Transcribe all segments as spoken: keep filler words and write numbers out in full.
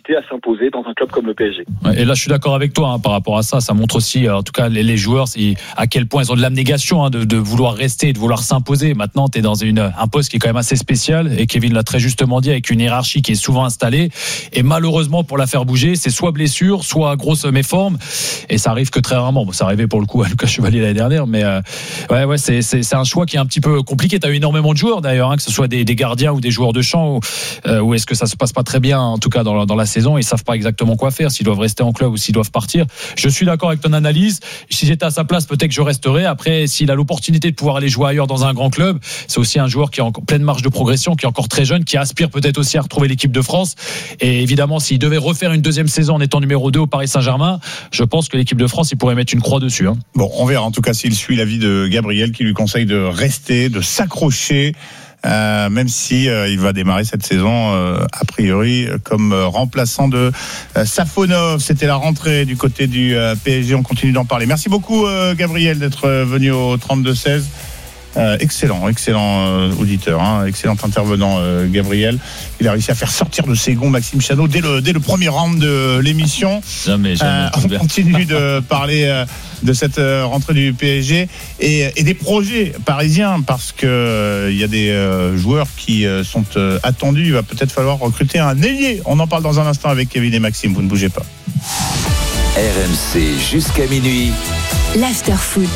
capacité à s'imposer dans un club comme le P S G. Et là, je suis d'accord avec toi hein, par rapport à ça. Ça montre aussi, en tout cas, les, les joueurs, c'est, à quel point ils ont de l'abnégation hein, de, de vouloir rester, de vouloir s'imposer. Maintenant, tu es dans une, un poste qui est quand même assez spécial, et Kevin l'a très justement dit, avec une hiérarchie qui est souvent installée. Et malheureusement, pour la faire bouger, c'est soit blessure, soit grosse méforme. Et ça arrive que très rarement. Bon, ça arrivait pour le coup à Lucas Chevalier l'année dernière, mais euh, ouais, ouais, c'est, c'est, c'est un choix qui est un petit peu compliqué. Tu as eu énormément de joueurs d'ailleurs, hein, que ce soit des, des gardiens ou des joueurs de champ, ou, euh, ou est-ce que ça se passe pas très bien, en tout cas dans la, dans la saison, ils savent pas exactement quoi faire, s'ils doivent rester en club ou s'ils doivent partir. Je suis d'accord avec ton analyse. Si j'étais à sa place, peut-être que je resterais. Après, s'il a l'opportunité de pouvoir aller jouer ailleurs dans un grand club, c'est aussi un joueur qui est en pleine marge de progression, qui est encore très jeune, qui aspire peut-être aussi à retrouver l'équipe de France. Et évidemment, s'il devait refaire une deuxième saison en étant numéro deux au Paris Saint-Germain, je pense que l'équipe de France, il pourrait mettre une croix dessus. Hein. Bon, on verra en tout cas s'il suit l'avis de Gabriel, qui lui conseille de rester, de s'accrocher. Euh, même si euh, il va démarrer cette saison euh, a priori comme euh, remplaçant de euh, Safonov. C'était la rentrée du côté du euh, P S G. On continue d'en parler. Merci beaucoup euh, Gabriel d'être euh, venu au trente-deux seize. Euh, excellent, excellent euh, auditeur, hein, excellent intervenant euh, Gabriel. Il a réussi à faire sortir de ses gonds Maxime Chanot dès le, dès le premier round de l'émission. Jamais, jamais. Euh, on continue de parler euh, de cette euh, rentrée du P S G et, et des projets parisiens, parce que euh, il y a des euh, joueurs qui euh, sont euh, attendus. Il va peut-être falloir recruter un ailier. On en parle dans un instant avec Kevin et Maxime. Vous ne bougez pas. R M C jusqu'à minuit. L'after-foot.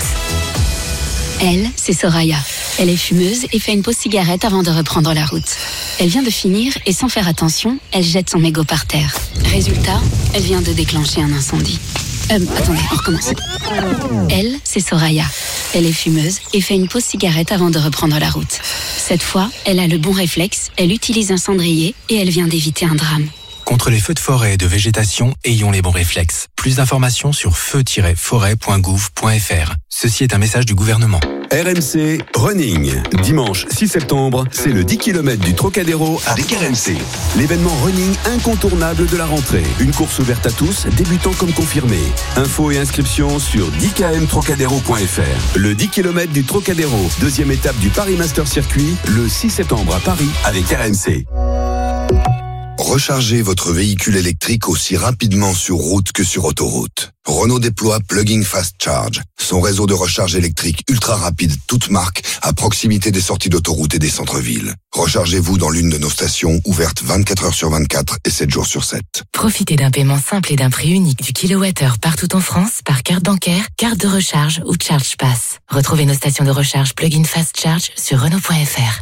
Elle, c'est Soraya. Elle est fumeuse et fait une pause cigarette avant de reprendre la route. Elle vient de finir et sans faire attention, elle jette son mégot par terre. Résultat, elle vient de déclencher un incendie. Euh, attendez, on recommence. Elle, c'est Soraya. Elle est fumeuse et fait une pause cigarette avant de reprendre la route. Cette fois, elle a le bon réflexe, elle utilise un cendrier et elle vient d'éviter un drame. Contre les feux de forêt et de végétation, ayons les bons réflexes. Plus d'informations sur feu tiret forêt point gouv point f r. Ceci est un message du gouvernement. R M C Running. Dimanche six septembre, c'est le dix kilomètres du Trocadéro avec R M C. L'événement running incontournable de la rentrée. Une course ouverte à tous, débutants comme confirmés. Infos et inscriptions sur dix k m trocadéro point f r. Le dix kilomètres du Trocadéro, deuxième étape du Paris Master Circuit, le six septembre à Paris avec R M C. Rechargez votre véhicule électrique aussi rapidement sur route que sur autoroute. Renault déploie Plug-in Fast Charge, son réseau de recharge électrique ultra rapide, toute marque, à proximité des sorties d'autoroute et des centres-villes. Rechargez-vous dans l'une de nos stations, ouvertes vingt-quatre heures sur vingt-quatre et sept jours sur sept. Profitez d'un paiement simple et d'un prix unique du kilowattheure partout en France par carte bancaire, carte de recharge ou Charge Pass. Retrouvez nos stations de recharge Plug-in Fast Charge sur Renault point f r.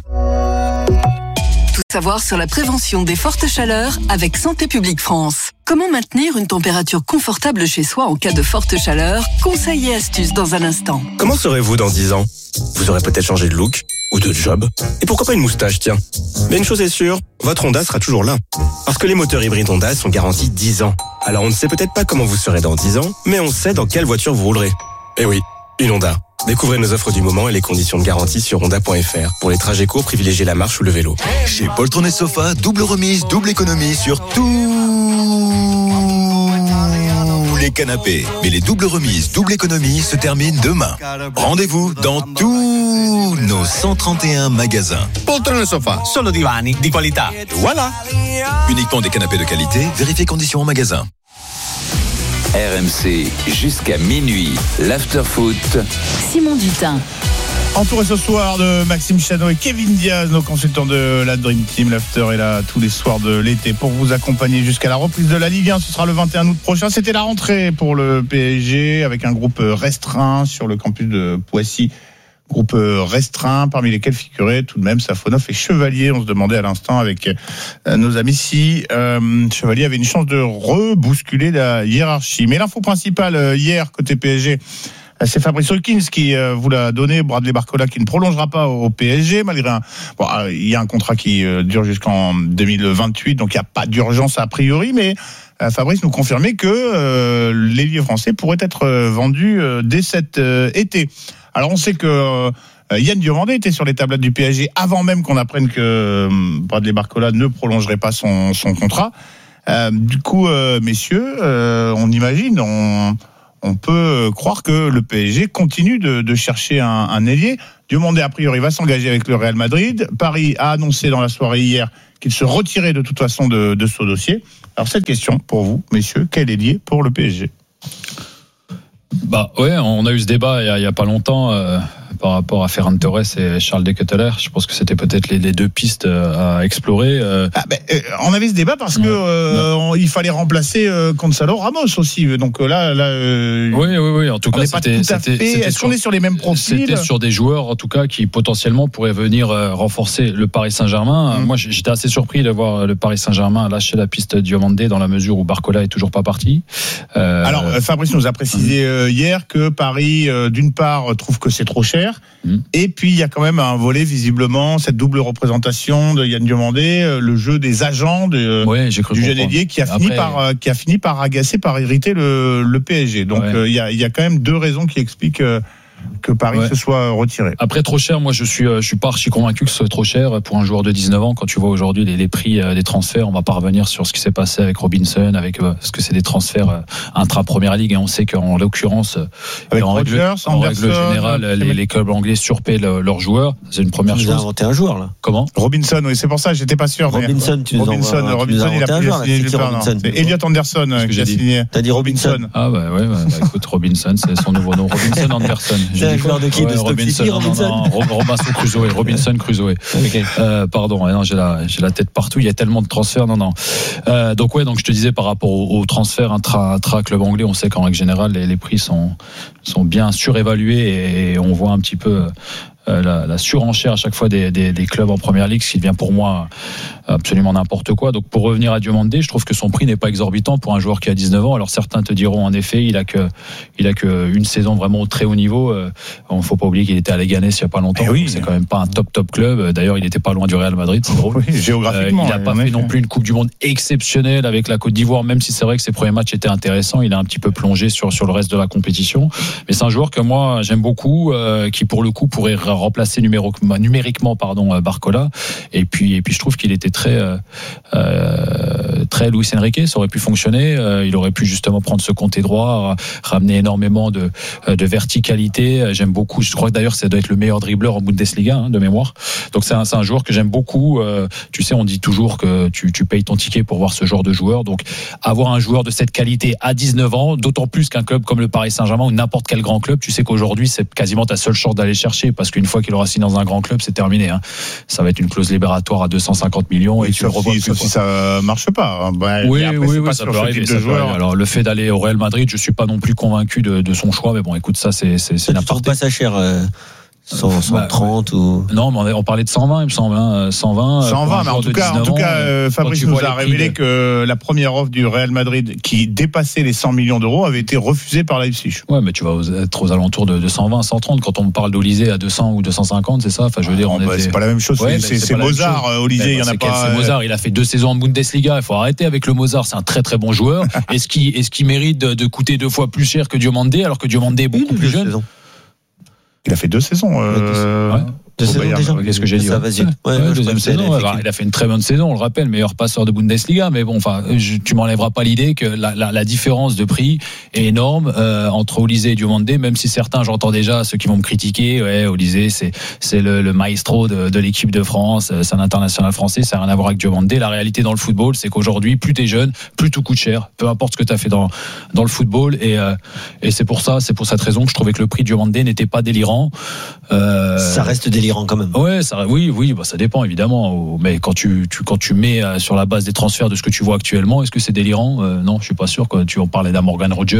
Tout savoir sur la prévention des fortes chaleurs avec Santé publique France. Comment maintenir une température confortable chez soi en cas de forte chaleur? Conseils et astuces dans un instant. Comment serez-vous dans dix ans? Vous aurez peut-être changé de look ou de job. Et pourquoi pas une moustache, tiens. Mais une chose est sûre, votre Honda sera toujours là. Parce que les moteurs hybrides Honda sont garantis dix ans. Alors on ne sait peut-être pas comment vous serez dans dix ans, mais on sait dans quelle voiture vous roulerez. Eh oui, une Honda. Découvrez nos offres du moment et les conditions de garantie sur honda point f r. Pour les trajets courts, privilégiez la marche ou le vélo. Chez Poltron et Sofa, double remise, double économie sur tous les canapés. Mais les doubles remises, double économie se terminent demain. Rendez-vous dans tous nos cent trente et un magasins. Poltron et Sofa, solo divani di qualità. Voilà. Uniquement des canapés de qualité, vérifiez conditions en magasin. R M C jusqu'à minuit, l'after-foot. Simon Dutin. Entouré ce soir de Maxime Chanot et Kevin Diaz, nos consultants de la Dream Team. L'after est là tous les soirs de l'été pour vous accompagner jusqu'à la reprise de la Ligue un. Ce sera le vingt et un août prochain. C'était la rentrée pour le P S G avec un groupe restreint sur le campus de Poissy. Groupe restreint, parmi lesquels figuraient tout de même Safonov et Chevalier. On se demandait à l'instant avec nos amis si euh, Chevalier avait une chance de rebousculer la hiérarchie. Mais l'info principale hier côté P S G, c'est Fabrice Hawkins qui euh, vous l'a donné. Bradley Barcola qui ne prolongera pas au P S G malgré un. Bon, euh, il y a un contrat qui euh, dure jusqu'en deux mille vingt-huit, donc il n'y a pas d'urgence a priori, mais euh, Fabrice nous confirmait que euh, l'ailier français pourrait être euh, vendu euh, dès cet euh, été. Alors on sait que euh, Yann Diomandé était sur les tablettes du P S G avant même qu'on apprenne que euh, Bradley Barcola ne prolongerait pas son, son contrat. Euh, du coup, euh, messieurs, euh, on imagine, on, on peut croire que le P S G continue de, de chercher un, un ailier. Diomandé, a priori, va s'engager avec le Real Madrid. Paris a annoncé dans la soirée hier qu'il se retirait de toute façon de, de ce dossier. Alors cette question pour vous, messieurs, quel ailier pour le P S G? Bah ouais, on a eu ce débat il y a, il y a pas longtemps euh, par rapport à Ferran Torres et Charles De Ketelaere. Je pense que c'était peut-être les, les deux pistes à explorer. Euh. Ah ben, euh, on avait ce débat parce ouais. que euh, on, il fallait remplacer euh, Gonzalo Ramos aussi. Donc là, là. Euh, oui, oui, oui. En tout cas, c'était. Pas tout à fait. Est-ce qu'on est sur les mêmes profils? C'était sur des joueurs, en tout cas, qui potentiellement pourraient venir euh, renforcer le Paris Saint-Germain. Mmh. Moi, j'étais assez surpris de voir le Paris Saint-Germain lâcher la piste Diomandé dans la mesure où Barcola est toujours pas parti. Euh, Alors, Fabrice nous a précisé euh, hier que Paris, euh, d'une part, trouve que c'est trop cher. Mmh. Et puis, il y a quand même un volet, visiblement, cette double représentation de Yann Diomandé, euh, le jeu des agents de, ouais, j'ai cru du jeune ailier qui a, Après... fini par, euh, qui a fini par agacer, par irriter le, le P S G. Donc, il ouais. euh, y, a, y a quand même deux raisons qui expliquent euh, que Paris ouais. se soit retiré. Après, trop cher, moi je suis, je suis pas archi convaincu que ce soit trop cher pour un joueur de dix-neuf ans. Quand tu vois aujourd'hui les, les prix des transferts, on va pas revenir sur ce qui s'est passé avec Robinson, avec parce que c'est des transferts intra-première ligue, et on sait qu'en l'occurrence, avec en, Rogers, règle, en règle générale, les, les clubs anglais surpaient le, leurs joueurs. C'est une première tu chose. Tu nous as inventé un joueur là. Comment? Robinson, oui, c'est pour ça, j'étais pas sûr. Robinson, tu nous Robinson, envoies, Robinson, il a un joueur, signé Robinson. C'est Elliot Anderson qui a signé. T'as dit Robinson. Ah bah ouais, bah, écoute, Robinson, c'est son nouveau nom. Robinson Anderson. C'est un joueur de qui? Robinson, non, non, Robinson Crusoe, Robinson Crusoe. Okay. Euh, pardon, non, j'ai la, j'ai la tête partout. Il y a tellement de transferts. Non, non. Euh, donc ouais, donc je te disais par rapport au, au transfert intra, intra club anglais, on sait qu'en règle générale les, les prix sont sont bien surévalués et on voit un petit peu euh, la, la surenchère à chaque fois des, des, des clubs en première ligue, ce qui devient pour moi absolument n'importe quoi. Donc pour revenir à Diomandé, je trouve que son prix n'est pas exorbitant pour un joueur qui a dix-neuf ans. Alors certains te diront en effet, il a que il a que une saison vraiment au très haut niveau. Euh, on faut pas oublier qu'il était à Leganés il y a pas longtemps. Oui, c'est quand même pas un top top club. D'ailleurs, il était pas loin du Real Madrid, c'est drôle. Oui, géographiquement. Euh, il a pas fait non plus une Coupe du Monde exceptionnelle avec la Côte d'Ivoire, même si c'est vrai que ses premiers matchs étaient intéressants. Il a un petit peu plongé sur sur le reste de la compétition. Mais c'est un joueur que moi j'aime beaucoup, euh, qui pour le coup pourrait remplacer numéro, numériquement pardon Barcola. Et puis et puis je trouve qu'il était très euh, Euh, très Luis Enrique, ça aurait pu fonctionner. Euh, il aurait pu justement prendre ce côté droit, ramener énormément de, de verticalité. J'aime beaucoup. Je crois que d'ailleurs ça doit être le meilleur dribbleur en Bundesliga hein, de mémoire. Donc c'est un, c'est un joueur que j'aime beaucoup. Euh, tu sais, on dit toujours que tu, tu payes ton ticket pour voir ce genre de joueur. Donc avoir un joueur de cette qualité à dix-neuf ans, d'autant plus qu'un club comme le Paris Saint-Germain ou n'importe quel grand club, tu sais qu'aujourd'hui c'est quasiment ta seule chance d'aller chercher, parce qu'une fois qu'il aura signé dans un grand club, c'est terminé. Hein. Ça va être une clause libératoire à deux cent cinquante millions et, et tu le revois. Sauf si ça marche pas. Bah, oui, après, oui, oui, ça peut arriver. Ça peut arriver. Alors le fait d'aller au Real Madrid, je suis pas non plus convaincu de, de son choix, mais bon, écoute, ça c'est c'est, c'est n'importe. Tu trouves pas ça cher euh... cent, cent trente bah, ou non, mais on parlait de cent vingt, il me semble, hein, cent vingt. cent vingt, mais en tout cas, en tout cas, euh, Fabrice nous a révélé de... que la première offre du Real Madrid, qui dépassait les cent millions d'euros, avait été refusée par Leipzig. Ouais, mais tu vas être aux alentours de, de cent vingt, cent trente quand on parle d'Olysée à deux cents ou deux cent cinquante, c'est ça. Enfin, je veux dire, on bah, était... c'est pas la même chose. Ouais, c'est, c'est, c'est Mozart, Olysée, il y en a c'est pas. C'est Mozart, il a fait deux saisons en Bundesliga. Il faut arrêter avec le Mozart. C'est un très très bon joueur. Est-ce qu'il, est-ce qu'il mérite de, de coûter deux fois plus cher que Diomandé, alors que Diomandé est beaucoup plus jeune? Il a fait deux saisons. Euh... Ouais. Deux saisons déjà. Qu'est-ce que j'ai dit? Ça va, ouais, ouais, ouais, deuxième saison. Ouais, bah, il a fait une très bonne saison, on le rappelle, meilleur passeur de Bundesliga. Mais bon, enfin, je, tu m'enlèveras pas l'idée que la, la, la différence de prix est énorme euh, entre Olysée et Diomandé. Même si certains, j'entends déjà ceux qui vont me critiquer. Ouais, Olysée, c'est c'est le, le maestro de, de l'équipe de France, c'est un international français, ça n'a rien à voir avec Diomandé. La réalité dans le football, c'est qu'aujourd'hui, plus t'es jeune, plus tout coûte cher. Peu importe ce que t'as fait dans dans le football. Et euh, et c'est pour ça, c'est pour cette raison que je trouvais que le prix de Diomandé n'était pas délirant. Euh, ça reste délirant quand même. Ouais. Ça, oui, oui, bah ça dépend évidemment. Mais quand tu, tu, quand tu mets sur la base des transferts de ce que tu vois actuellement, est-ce que c'est délirant? euh, Non, je suis pas sûr. Quand tu en parlais d'un Morgan Rogers,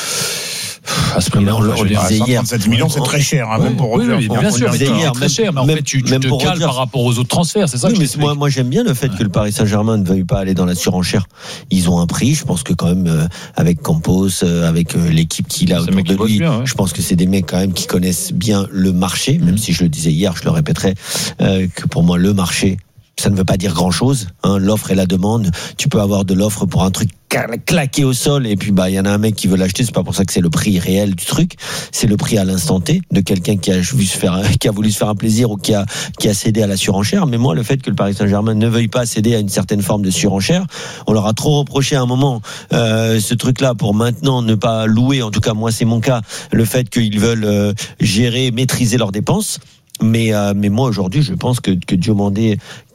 à ce prix-là, on le disait hier. cinquante-sept millions, c'est très cher, hein, oui, même pour Rogers. Oui, oui, bien sûr, c'est hier, très cher. Mais en même, fait, tu, tu te cales Rogers. Par rapport aux autres transferts, c'est ça oui, que mais je moi, moi, j'aime bien le fait ouais. que le Paris Saint-Germain ne veuille pas aller dans la surenchère. Ils ont un prix. Je pense que quand même, euh, avec Campos, euh, avec euh, l'équipe qu'il a autour de lui, bien, ouais. je pense que c'est des mecs quand même qui connaissent bien le marché. Même mmh. si je le disais hier, je le répéterai, euh, que pour moi, le marché, ça ne veut pas dire grand-chose. Hein, l'offre et la demande. Tu peux avoir de l'offre pour un truc claqué au sol et puis bah il y en a un mec qui veut l'acheter. C'est pas pour ça que c'est le prix réel du truc. C'est le prix à l'instant T de quelqu'un qui a voulu se faire, qui a voulu se faire un plaisir ou qui a qui a cédé à la surenchère. Mais moi, le fait que le Paris Saint-Germain ne veuille pas céder à une certaine forme de surenchère, on leur a trop reproché à un moment euh, ce truc-là pour maintenant ne pas louer. En tout cas, moi, c'est mon cas. Le fait qu'ils veulent euh, gérer, maîtriser leurs dépenses. Mais euh, mais moi aujourd'hui je pense que que Diomandé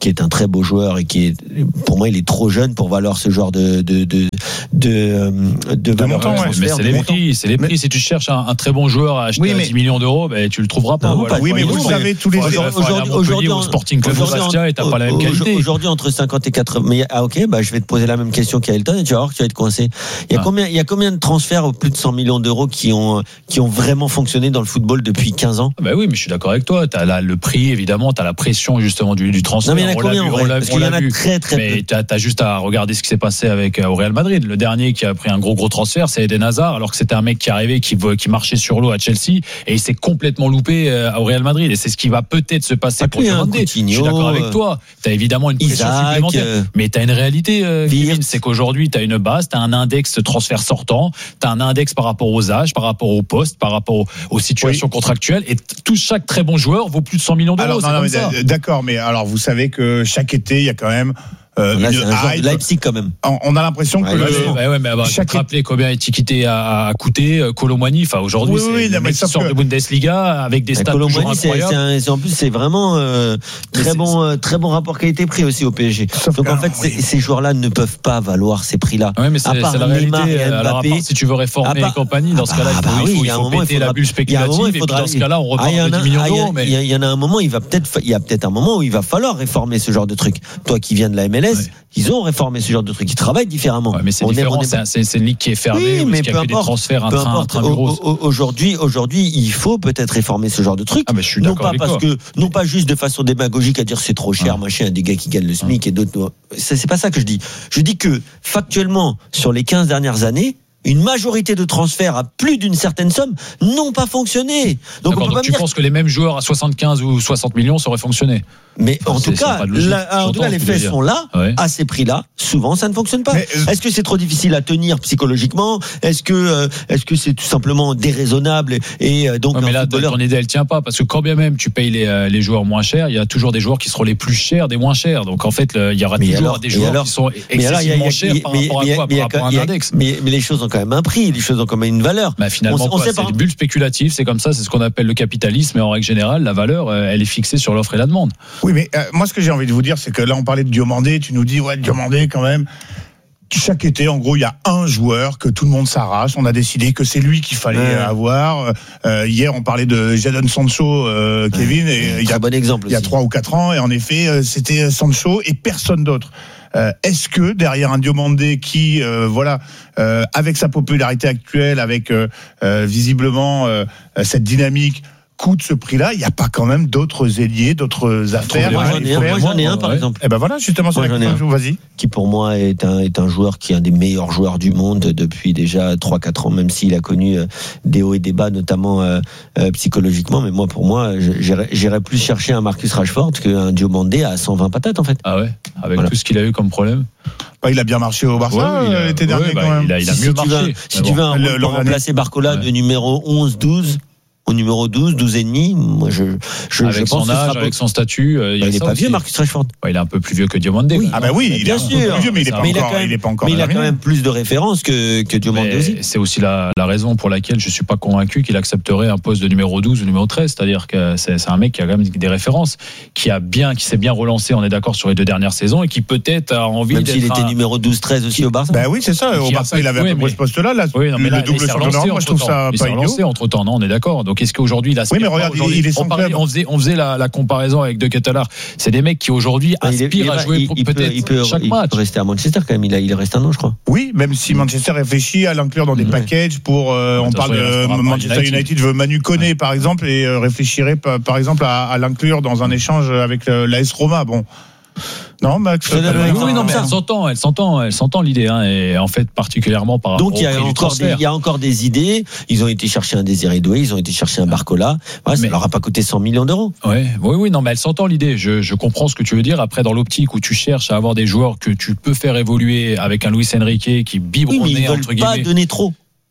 qui est un très beau joueur et qui est, pour moi, il est trop jeune pour valoir ce genre de de de de, de, de valeur montant, ouais. Mais c'est les prix, c'est les prix. Mais... Si tu cherches un, un très bon joueur à acheter oui, mais... à dix millions d'euros, ben tu le trouveras pas. Non, voilà. Oui, mais vous savez tous les aujourd'hui, aujourd'hui, au Sporting Club aujourd'hui, Bastia, et t'as pas la même qualité. Aujourd'hui, entre cinquante et quatre-vingts. Mais ah ok, bah je vais te poser la même question qu'à Elton et tu vas voir que tu vas être coincé. Il y a ah. combien, il y a combien de transferts au plus de cent millions d'euros qui ont qui ont vraiment fonctionné dans le football depuis quinze ans? Bah oui, mais je suis d'accord avec toi. T'as là le prix, évidemment, t'as la pression justement du, du transfert. Non, mais il y en a combien, on l'a vu, on l'a vu. Très très mais peu. T'as, t'as juste à regarder ce qui s'est passé avec au Real Madrid. Le dernier qui a pris un gros gros transfert, c'est Eden Hazard, alors que c'était un mec qui arrivait, qui qui marchait sur l'eau à Chelsea, et il s'est complètement loupé au Real Madrid. Et c'est ce qui va peut-être se passer pour Diomandé. Je suis d'accord avec toi. T'as évidemment une pression Isaac, supplémentaire, euh, mais t'as une réalité, euh, Kevin, c'est qu'aujourd'hui t'as une base, t'as un index transfert sortant, t'as un index par rapport aux âges, par rapport aux postes, par rapport aux, aux situations oui. contractuelles, et tout chaque très bon joueur vaut plus de cent millions d'euros. Alors, non, c'est non, comme mais ça. D'accord, mais alors vous savez que chaque été il y a quand même Euh, Là, c'est un joueur de Leipzig quand même. On a l'impression ouais, que ouais, le, ouais, ouais, mais bah, chaque... te rappeler combien Etiqueté a, a coûté Colomani. Enfin, aujourd'hui, oui, oui, c'est le mec qui sort que... de Bundesliga avec des stats toujours incroyables. C'est, c'est un, en plus, c'est vraiment euh, très bon, euh, très bon rapport qualité-prix aussi au P S G. Sauf Donc en fait, oui. ces joueurs-là ne peuvent pas valoir ces prix-là. Oui, mais c'est, c'est la Neymar réalité. Alors, à part, si tu veux réformer les compagnies, dans ce cas-là, il faut, il faut péter la bulle spéculative. Et puis dans ce cas-là, on repart de dix millions d'euros. Il y en a un moment, il va peut-être, il y a peut-être un moment où il va falloir réformer ce genre de truc. Toi qui viens de la M L S. Ils ont réformé ce genre de trucs. Ils travaillent différemment. Ouais, mais c'est on différent. Est, on est... C'est, c'est une ligue qui est fermée. Oui, mais peu importe, des transferts peu importe. Aujourd'hui, aujourd'hui, il faut peut-être réformer ce genre de trucs. Ah, mais je suis non d'accord pas avec parce toi. que, non pas juste de façon démagogique à dire c'est trop cher, ah. machin, des gars qui gagnent le SMIC ah. et d'autres. C'est, c'est pas ça que je dis. Je dis que factuellement, sur les quinze dernières années, une majorité de transferts à plus d'une certaine somme n'ont pas fonctionné. Donc, on peut donc pas tu dire... penses que les mêmes joueurs à soixante-quinze ou soixante millions auraient fonctionné? Mais en tout cas, la, en tout cas, les faits sont là, ouais. à ces prix-là. Souvent, ça ne fonctionne pas. Mais, euh... Est-ce que c'est trop difficile à tenir psychologiquement? Est-ce que, euh, est-ce que c'est tout simplement déraisonnable et, et donc? Ouais, mais là, footballeur... ton idée, elle tient pas, parce que quand bien même tu payes les, euh, les joueurs moins chers, il y a toujours des joueurs qui seront les plus chers des moins chers. Donc en fait, il y aura mais toujours alors, des joueurs alors, qui sont excessivement chers par rapport à quoi? Par rapport à un index. Mais les choses ont quand même un prix, les choses ont quand même une valeur. Bah finalement, on, on c'est une bulle spéculative, c'est comme ça, c'est ce qu'on appelle le capitalisme. Et en règle générale, la valeur, elle est fixée sur l'offre et la demande. Oui, mais euh, moi, ce que j'ai envie de vous dire, c'est que là, on parlait de Diomandé, tu nous dis, ouais, Diomandé, quand même. Chaque été, en gros, il y a un joueur que tout le monde s'arrache. On a décidé que c'est lui qu'il fallait ouais. avoir. Euh, hier, on parlait de Jadon Sancho, euh, Kevin. Ouais. Et il y a, bon exemple il y a trois ou quatre ans. Et en effet, c'était Sancho et personne d'autre. Euh, est-ce que derrière un Diomandé qui, euh, voilà, euh, avec sa popularité actuelle, avec euh, euh, visiblement euh, cette dynamique, coûte ce prix-là, il n'y a pas quand même d'autres ailiers, d'autres affaires? Moi, j'en ai un, moi, j'en ai un par ouais. exemple. Et ben voilà, justement, sur la question, vas-y. Qui pour moi est un, est un joueur qui est un des meilleurs joueurs du monde depuis déjà trois quatre ans, même s'il a connu euh, des hauts et des bas, notamment euh, euh, psychologiquement. Mais moi, pour moi, j'irais, j'irais plus chercher un Marcus Rashford qu'un Diomandé à cent vingt patates, en fait. Ah ouais? Avec voilà. tout ce qu'il a eu comme problème? Bah, il a bien marché au Barça ouais, l'été dernier, ouais, bah, quand même. Il a, il a si, mieux si marché. Tu veux, si tu veux un le, pour remplacer Barcola ouais. de numéro onze douze, au numéro douze, douze et demi, moi je, je, avec je pense son âge, avec son statut, euh, bah, il, il est pas aussi. Vieux, Marcus Rashford. Bah, il est un peu plus vieux que Diomandé. Oui. Ah bah oui, il bien est sûr. un peu plus vieux, mais il est pas mais encore, il, il est pas encore. Mais il a quand même plus de références que que Diomandé aussi. C'est aussi la, la raison pour laquelle je suis pas convaincu qu'il accepterait un poste de numéro douze ou numéro treize. C'est-à-dire que c'est, c'est un mec qui a quand même des références, qui a bien, qui s'est bien relancé. On est d'accord sur les deux dernières saisons et qui peut-être a envie même d'être. S'il était un... numéro douze treize aussi au Barça. Bah oui, c'est ça. Au Barça, il avait à peu près ce poste-là. Là, le double champion. Moi, je trouve ça pas idiot. Lancé entre temps, non, on est d'accord. Donc est-ce qu'aujourd'hui il a oui, mais regarde, il est on, parlait, on faisait, on faisait la, la comparaison avec De Ketelaar. C'est des mecs qui aujourd'hui aspirent il est, il est, à jouer il, il peut-être il peut, chaque il match. Il peut rester à Manchester quand même. Il, a, il reste un an, je crois. Oui, même si Manchester réfléchit à l'inclure dans des ouais. packages pour. Euh, on parle de Manchester United. United veut Manu Koné ouais. par exemple et euh, réfléchirait par exemple à, à l'inclure dans un échange avec l'A S Roma. Bon. Non, Max. Oui, oui, non, mais elle s'entend, elle s'entend, elle s'entend l'idée, hein, et en fait particulièrement par rapport. Donc il y a encore des, il y a encore des idées. Ils ont été chercher un Désiré Doué, ils ont été chercher un Barcola. Ouais, ça mais, leur a pas coûté cent millions d'euros. Ouais, oui, oui, non, mais elle s'entend l'idée. Je, je comprends ce que tu veux dire. Après, dans l'optique où tu cherches à avoir des joueurs que tu peux faire évoluer avec un Luis Enrique qui biberonné oui, mais ils entre veulent guillemets. Pas donner trop.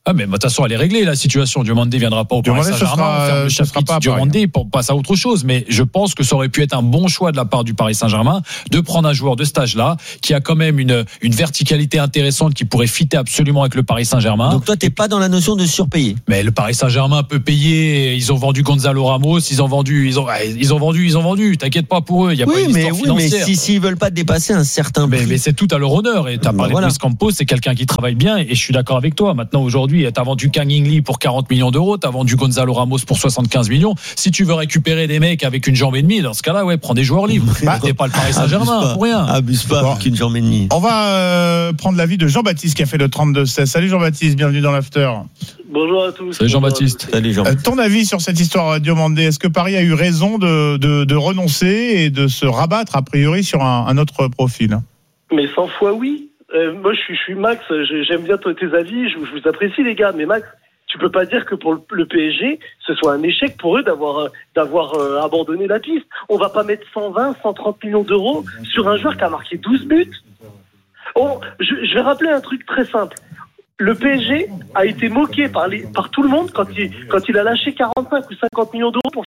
Ah mais de toute façon elle est réglée la situation. Diomandé viendra pas au Paris Saint-Germain. On ferme le chapitre Diomandé pour passer à autre chose. Mais je pense que ça aurait pu être un bon choix de la part du Paris Saint-Germain de prendre un joueur de cet âge-là qui a quand même une une verticalité intéressante qui pourrait fitter absolument avec le Paris Saint-Germain. Donc toi t'es pas dans la notion de surpayer. Mais le Paris Saint-Germain peut payer. Ils ont vendu Gonzalo Ramos. Ils ont vendu. Ils ont ils ont vendu. Ils ont vendu. T'inquiète pas pour eux. Il y a oui, pas une mais histoire oui, financière. mais si s'ils veulent pas dépasser un certain prix. Mais, mais c'est tout à leur honneur. Et t'as bah parlé voilà. de Luis Campos, c'est quelqu'un qui travaille bien. Et je suis d'accord avec toi. Maintenant aujourd'hui, t'as vendu Kang In-lee pour quarante millions d'euros, t'as vendu Gonzalo Ramos pour soixante-quinze millions. Si tu veux récupérer des mecs avec une jambe et demie, dans ce cas-là, ouais, prends des joueurs libres. Bah, t'es pas le Paris Saint-Germain pour rien. Abuse pas Bon. avec une jambe et demie. On va euh, prendre l'avis de Jean-Baptiste qui a fait le trente-deux seize. Salut Jean-Baptiste, bienvenue dans l'after. Bonjour à tous. Salut Jean-Baptiste. Salut Jean. Euh, ton avis sur cette histoire Diomandé, est-ce que Paris a eu raison de, de, de renoncer et de se rabattre a priori sur un, un autre profil? Mais cent fois oui. Euh, moi, je suis, je suis Max, j'aime bien tes avis, je, je vous apprécie les gars, mais Max, tu peux pas dire que pour le P S G, ce soit un échec pour eux d'avoir d'avoir euh, abandonné la piste. On va pas mettre cent vingt, cent trente millions d'euros sur un joueur qui a marqué douze buts. Oh, je, je vais rappeler un truc très simple. Le P S G a été moqué par, les, par tout le monde quand il, quand il a lâché quarante-cinq ou cinquante millions d'euros pour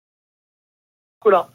Cola.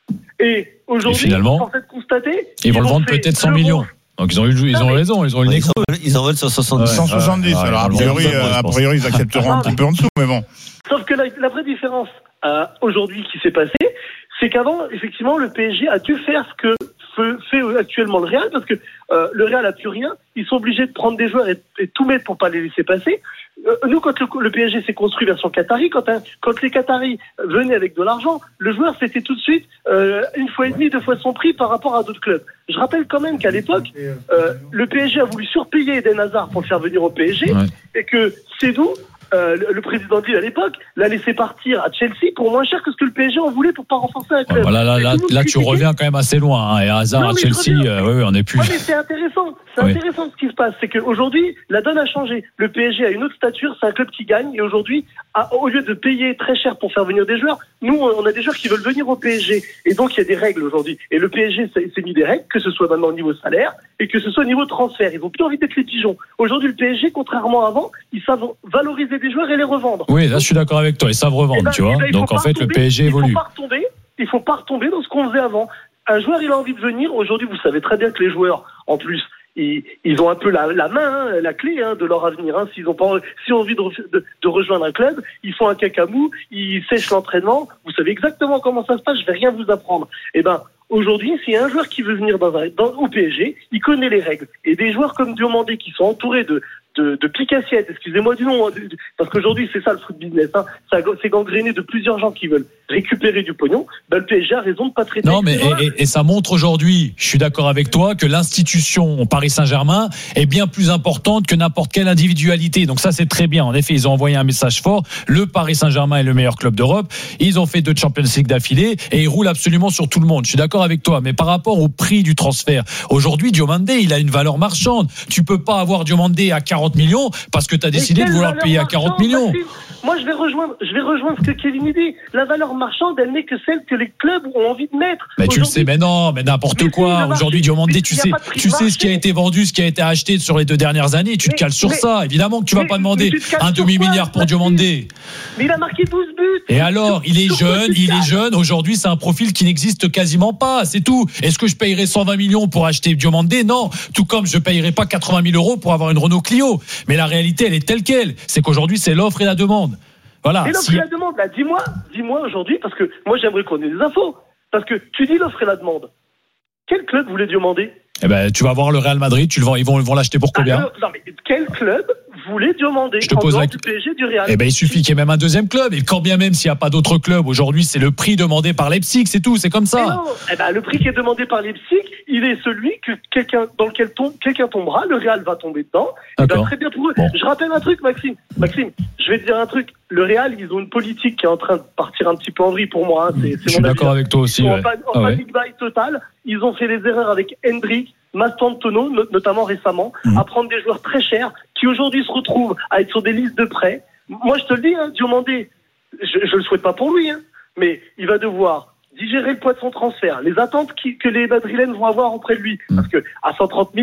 Et aujourd'hui, Et finalement, en fait, constater, ils vont le vendre peut-être cent millions. Donc ils ont eu, ils ont raison, ils ont eu le nez creux. Ils en veulent cent soixante-dix. cent soixante-dix. Ouais, ouais, Alors a ouais, priori, ouais, euh, a priori ils accepteront un petit peu en dessous, mais bon. Sauf que la, la vraie différence euh, aujourd'hui qui s'est passée, c'est qu'avant, effectivement, le P S G a dû faire ce que fait, fait actuellement le Real, parce que euh, le Real a plus rien. Ils sont obligés de prendre des joueurs et, et tout mettre pour pas les laisser passer. Euh, nous, quand le, le P S G s'est construit version Qatari, quand, un, quand les Qataris venaient avec de l'argent, le joueur c'était tout de suite euh, une fois et demie, deux fois son prix par rapport à d'autres clubs. Je rappelle quand même qu'à l'époque, euh, le P S G a voulu surpayer Eden Hazard pour le faire venir au P S G, ouais. Et que Sédou, Euh, le, le président de Lille à l'époque l'a laissé partir à Chelsea pour moins cher que ce que le P S G en voulait pour pas renforcer un club. Voilà, là, là, là tu reviens quand même assez loin. Hein. Et Hazard non, à Chelsea, euh, oui, oui, on est plus. Ouais, mais c'est intéressant. C'est oui. intéressant ce qui se passe. C'est qu'aujourd'hui, la donne a changé. Le P S G a une autre stature. C'est un club qui gagne. Et aujourd'hui, à, au lieu de payer très cher pour faire venir des joueurs, nous, on a des joueurs qui veulent venir au P S G. Et donc, il y a des règles aujourd'hui. Et le P S G s'est, s'est mis des règles, que ce soit maintenant au niveau salaire et que ce soit au niveau transfert. Ils ont plus envie d'être les pigeons. Aujourd'hui, le P S G, contrairement à avant, ils savent valoriser des joueurs et les revendre. Oui, là je suis d'accord avec toi, ils savent revendre, ben, tu vois. Ben, donc en fait retomber, le P S G évolue. Il faut pas retomber, il faut pas retomber dans ce qu'on faisait avant. Un joueur il a envie de venir, aujourd'hui vous savez très bien que les joueurs, en plus, ils, ils ont un peu la, la main, hein, la clé hein, de leur avenir. Hein. S'ils ont pas, s'ils ont envie de, de, de rejoindre un club, ils font un cacamou, ils sèchent l'entraînement. Vous savez exactement comment ça se passe. Je vais rien vous apprendre. Et ben aujourd'hui, s'il y a un joueur qui veut venir dans un, dans, au P S G, il connaît les règles. Et des joueurs comme Diomandé qui sont entourés de de, de pique-assiette, excusez-moi du nom, parce qu'aujourd'hui c'est ça le foot business, hein. Ça, c'est gangréné de plusieurs gens qui veulent récupérer du pognon. Ben, le P S G a raison de pas traiter. Non, mais et, et, et ça montre aujourd'hui, je suis d'accord avec toi, que l'institution Paris Saint-Germain est bien plus importante que n'importe quelle individualité. Donc ça c'est très bien. En effet, ils ont envoyé un message fort. Le Paris Saint-Germain est le meilleur club d'Europe. Ils ont fait deux Champions League d'affilée et ils roulent absolument sur tout le monde. Je suis d'accord avec toi, mais par rapport au prix du transfert, aujourd'hui Diomandé, il a une valeur marchande. Tu peux pas avoir Diomandé à quarante millions parce que tu as décidé de vouloir payer à quarante millions. Maxime, moi je vais rejoindre je vais rejoindre ce que Kevin dit. La valeur marchande, elle n'est que celle que les clubs ont envie de mettre. Mais tu le sais, mais non, mais n'importe mais quoi. Aujourd'hui Diomandé, tu sais tu sais ce qui a été vendu, ce qui a été acheté sur les deux dernières années, tu mais, te cales sur mais, ça. Évidemment que tu vas pas demander un demi-milliard pour Diomandé. Mais il a marqué douze buts. Et alors, il est jeune, il est jeune. Aujourd'hui, c'est un profil qui n'existe quasiment pas, c'est tout. Est-ce que je payerais cent vingt millions pour acheter Diomandé? Non. Tout comme je payerais pas quatre-vingt mille euros pour avoir une Renault Clio. Mais la réalité, elle est telle quelle. C'est qu'aujourd'hui, c'est l'offre et la demande. Voilà. Et l'offre si... et la demande, là, dis-moi, dis-moi aujourd'hui, parce que moi, j'aimerais qu'on ait des infos. Parce que tu dis l'offre et la demande. Quel club voulait Diomandé? Eh ben, tu vas voir le Real Madrid, tu le vends, ils vont, ils vont l'acheter pour combien? Alors, non, mais quel club voulait Diomandé? Je te pose la... du P S G, du Real. Eh ben, il suffit qu'il y ait même un deuxième club. Et quand bien même s'il n'y a pas d'autres clubs, aujourd'hui, c'est le prix demandé par Leipzig, c'est tout, c'est comme ça. Non, eh ben, le prix qui est demandé par Leipzig, il est celui que quelqu'un, dans lequel tombe, quelqu'un tombera, le Real va tomber dedans. Et ben, très bien pour eux. Bon. Je rappelle un truc, Maxime. Maxime, je vais te dire un truc. Le Real, ils ont une politique qui est en train de partir un petit peu en vrille pour moi. Hein. C'est, c'est je suis d'accord avis. Avec toi aussi. Ils ouais. En, pan- en ah panic ouais. buy total. Ils ont fait des erreurs avec Hendrick, Mastantuono, notamment récemment, mmh. à prendre des joueurs très chers qui aujourd'hui se retrouvent à être sur des listes de prêts. Moi, je te le dis, hein, Diomandé, je, je le souhaite pas pour lui, hein, mais il va devoir digérer le poids de son transfert, les attentes qui, que les Madrilènes vont avoir auprès de lui, mmh. parce que à cent trente millions,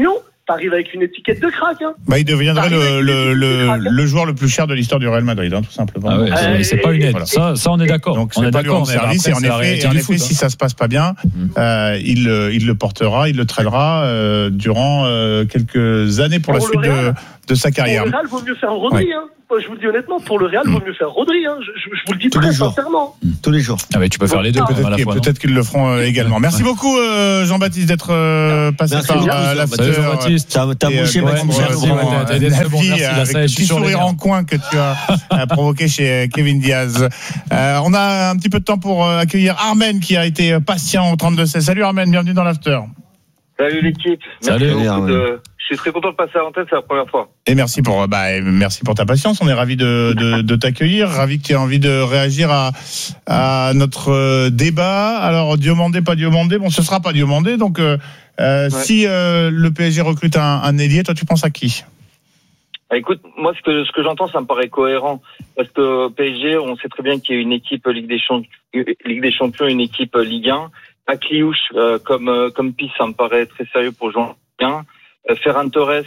t'arrives avec une étiquette de crack. Hein. Bah, il deviendrait le, le, le, le joueur le plus cher de l'histoire du Real Madrid, hein, tout simplement. Ah ouais, c'est, c'est pas une aide. Voilà. Ça, ça, on est d'accord. Donc, on c'est est pas d'accord. lui rendre service. Et en effet, et en effet foot, si hein. ça se passe pas bien, mmh. euh, il, il le portera, il le traînera euh, durant euh, quelques années pour, pour la suite de, de sa carrière. Pour le Real, il vaut mieux faire Rodri. Ouais. Hein. Je vous le dis honnêtement, pour le Real, il vaut mieux faire Rodri. Hein. Je, je, je vous le dis tous très sincèrement. Mmh. Tous les jours. Ah mais tu peux faire les deux. Peut-être, à la qu'ils, fois, peut-être qu'ils le feront euh, également. Merci ouais. beaucoup euh, Jean-Baptiste d'être euh, passé merci par beaucoup, euh, la Salut Jean-Baptiste. T'as, t'as bouché ma avec le petit sourire en coin que tu as provoqué chez Kevin Diaz. Euh, on a un petit peu de temps pour accueillir Armen qui a été patient au trente-deux seize. Salut Armen, bienvenue dans l'after. Salut l'équipe. Merci Salut, beaucoup de... Je suis très content de passer à l'antenne, c'est la première fois. Et merci pour, bah, merci pour ta patience. On est ravis de, de, de t'accueillir, ravis que tu aies envie de réagir à, à notre débat. Alors, Diomandé, pas Diomandé. Bon, ce sera pas Diomandé. Donc, euh, ouais. si euh, le P S G recrute un, un ailier, toi, tu penses à qui? Ah, écoute, moi, ce que, ce que j'entends, ça me paraît cohérent. Parce que P S G, on sait très bien qu'il y a une équipe Ligue des Champions, Ligue des Champions, une équipe Ligue un. Akliouche, euh, comme, euh, comme piste, ça me paraît très sérieux pour jouer en Ligue un. Euh, Ferran Torres,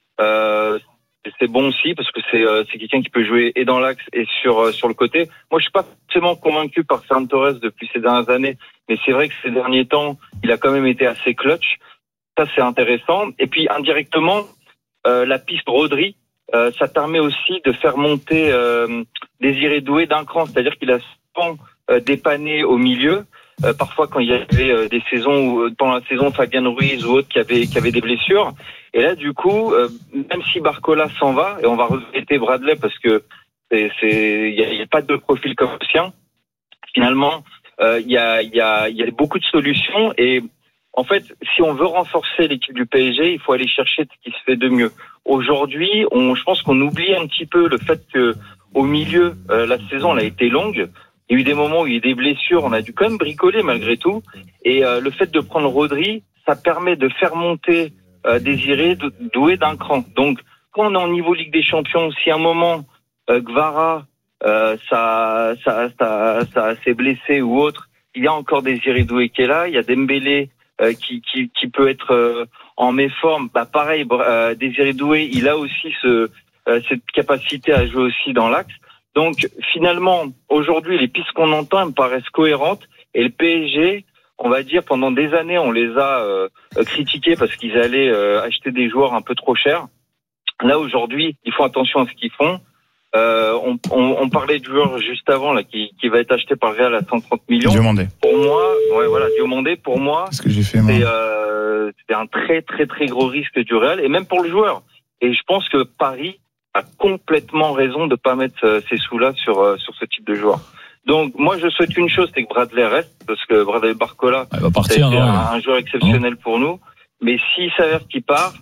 euh, c'est bon aussi parce que c'est, euh, c'est quelqu'un qui peut jouer et dans l'axe et sur, euh, sur le côté. Moi, je suis pas forcément convaincu par Ferran Torres depuis ces dernières années, mais c'est vrai que ces derniers temps, il a quand même été assez clutch. Ça, c'est intéressant. Et puis, indirectement, euh, la piste Rodri, euh, ça permet aussi de faire monter euh, Désiré Doué d'un cran, c'est-à-dire qu'il a souvent euh, dépanné au milieu. Euh, parfois quand il y avait euh, des saisons où pendant la saison Fabien Ruiz ou autres qui avaient qui avaient des blessures, et là du coup euh, même si Barcola s'en va, et on va regretter Bradley parce que c'est c'est il y a, y a pas de profil comme le sien, finalement euh, il y a il y a il y a beaucoup de solutions. Et en fait, si on veut renforcer l'équipe du P S G, il faut aller chercher ce qui se fait de mieux. Aujourd'hui, on je pense qu'on oublie un petit peu le fait que au milieu euh, la saison elle a été longue. Il y a eu des moments où il y a eu des blessures, on a dû quand même bricoler malgré tout. Et euh, le fait de prendre Rodri, ça permet de faire monter euh, Désiré Doué d'un cran. Donc, quand on est en niveau Ligue des Champions, si à un moment euh, Gvara, euh, ça, ça, ça, ça s'est blessé ou autre, il y a encore Désiré Doué qui est là. Il y a Dembélé euh, qui, qui, qui peut être euh, en méforme. Bah pareil, euh, Désiré Doué, il a aussi ce, euh, cette capacité à jouer aussi dans l'axe. Donc finalement, aujourd'hui, les pistes qu'on entend me paraissent cohérentes. Et le P S G, on va dire, pendant des années, on les a euh, critiqués parce qu'ils allaient euh, acheter des joueurs un peu trop chers. Là, aujourd'hui, ils font attention à ce qu'ils font. Euh, on, on, on parlait de joueurs juste avant, là, qui, qui va être acheté par le Real à cent trente millions. Diomandé. Pour moi, ouais, voilà, Diomandé, pour moi, c'est, ce que j'ai fait, moi. c'est, euh, c'est un très, très, très gros risque du Real, et même pour le joueur. Et je pense que Paris a complètement raison de pas mettre euh, ces sous-là sur euh, sur ce type de joueur. Donc moi je souhaite une chose, c'est que Bradley reste, parce que Bradley Barcola va partir, c'est non, un, un joueur exceptionnel non. pour nous. Mais s'il s'avère qu'il part,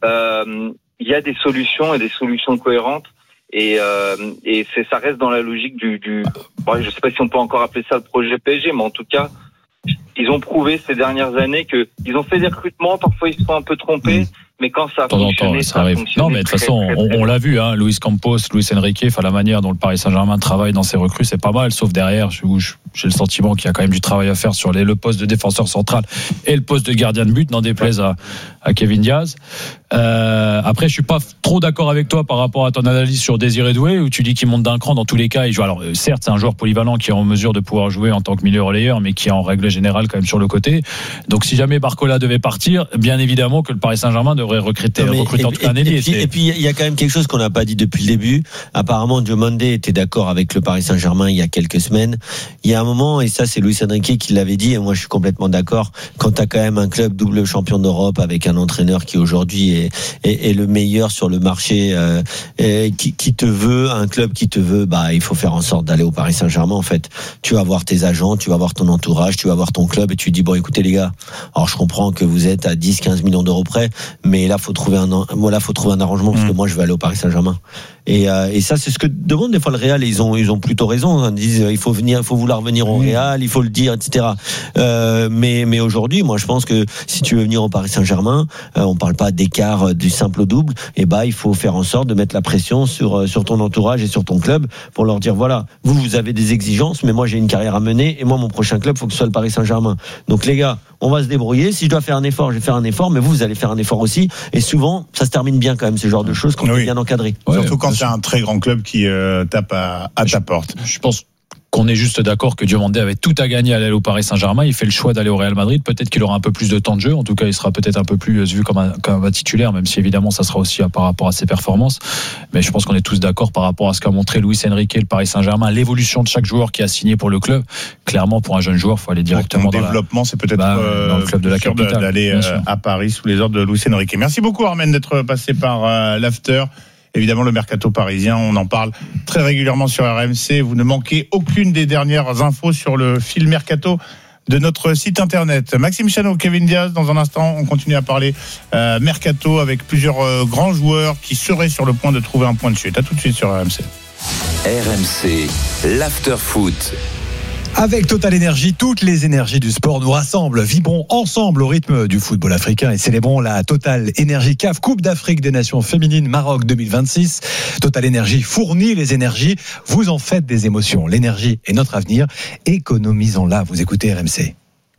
euh, il y a des solutions et des solutions cohérentes. Et, euh, et c'est ça reste dans la logique du, du bon, je sais pas si on peut encore appeler ça le projet P S G, mais en tout cas ils ont prouvé ces dernières années que ils ont fait des recrutements, parfois ils se sont un peu trompés. Mmh. Mais quand ça a fonctionné, ça arrive. Non, mais de toute façon, on, on l'a vu, hein, Luis Campos, Luis Enrique, enfin la manière dont le Paris Saint-Germain travaille dans ses recrues, c'est pas mal, sauf derrière, où j'ai le sentiment qu'il y a quand même du travail à faire sur les, le poste de défenseur central et le poste de gardien de but, n'en déplaise à, à Kevin Diaz. Euh, après, je suis pas trop d'accord avec toi par rapport à ton analyse sur Désiré Doué, où tu dis qu'il monte d'un cran dans tous les cas. Il joue. Alors, certes, c'est un joueur polyvalent qui est en mesure de pouvoir jouer en tant que milieu relayeur, mais qui est en règle générale quand même sur le côté. Donc, si jamais Barcola devait partir, bien évidemment que le Paris Saint-Germain devrait recruter. Non, mais, et, en tout cas, et, et, puis, et puis il y a quand même quelque chose qu'on n'a pas dit depuis le début. Apparemment, Diomandé était d'accord avec le Paris Saint-Germain il y a quelques semaines. Il y a un moment, et ça c'est Luis Enrique qui l'avait dit, et moi je suis complètement d'accord, quand tu as quand même un club double champion d'Europe avec un entraîneur qui aujourd'hui est, est, est le meilleur sur le marché, euh, et qui, qui te veut, un club qui te veut, bah il faut faire en sorte d'aller au Paris Saint-Germain en fait. Tu vas voir tes agents, tu vas voir ton entourage, tu vas voir ton club et tu dis bon écoutez les gars, alors je comprends que vous êtes à dix quinze millions d'euros près, mais là faut trouver un voilà, faut trouver un arrangement parce que moi je vais aller au Paris Saint-Germain. Et, euh, et ça c'est ce que demande des fois le Real, et ils ont ils ont plutôt raison. Ils disent il faut venir, il faut vouloir venir au Real, il faut le dire, et cetera. Euh, mais mais aujourd'hui, moi je pense que si tu veux venir au Paris Saint-Germain, euh, on parle pas d'écart du simple au double. Et bah il faut faire en sorte de mettre la pression sur sur ton entourage et sur ton club pour leur dire voilà, vous vous avez des exigences, mais moi j'ai une carrière à mener et moi mon prochain club faut que ce soit le Paris Saint-Germain. Donc les gars, on va se débrouiller. Si je dois faire un effort, je vais faire un effort, mais vous, vous allez faire un effort aussi. Et souvent, ça se termine bien quand même, ce genre de choses, quand on est bien encadré. Ouais, surtout quand c'est un très grand club qui euh, tape à, à ta porte. Je pense qu'on est juste d'accord que Diomandé avait tout à gagner à aller au Paris Saint-Germain. Il fait le choix d'aller au Real Madrid. Peut-être qu'il aura un peu plus de temps de jeu. En tout cas, il sera peut-être un peu plus vu comme un, comme un titulaire, même si évidemment ça sera aussi par rapport à ses performances. Mais je pense qu'on est tous d'accord par rapport à ce qu'a montré Luis Enrique, le Paris Saint-Germain, l'évolution de chaque joueur qui a signé pour le club. Clairement, pour un jeune joueur, il faut aller directement dans le développement. C'est peut-être bah, euh, dans le club de la capitale d'aller euh, à Paris sous les ordres de Luis Enrique. Merci beaucoup, Armen, d'être passé par euh, l'after. Évidemment, le mercato parisien, on en parle très régulièrement sur R M C. Vous ne manquez aucune des dernières infos sur le fil mercato de notre site internet. Maxime Chano, Kevin Diaz, dans un instant, on continue à parler euh, mercato avec plusieurs euh, grands joueurs qui seraient sur le point de trouver un point de chute. À tout de suite sur R M C. R M C, l'after foot. Avec Total Énergie, toutes les énergies du sport nous rassemblent. Vibrons ensemble au rythme du football africain et célébrons la Total Énergie C A F Coupe d'Afrique des Nations Féminines Maroc deux mille vingt-six. Total Énergie fournit les énergies. Vous en faites des émotions. L'énergie est notre avenir. Économisons-la. Vous écoutez R M C.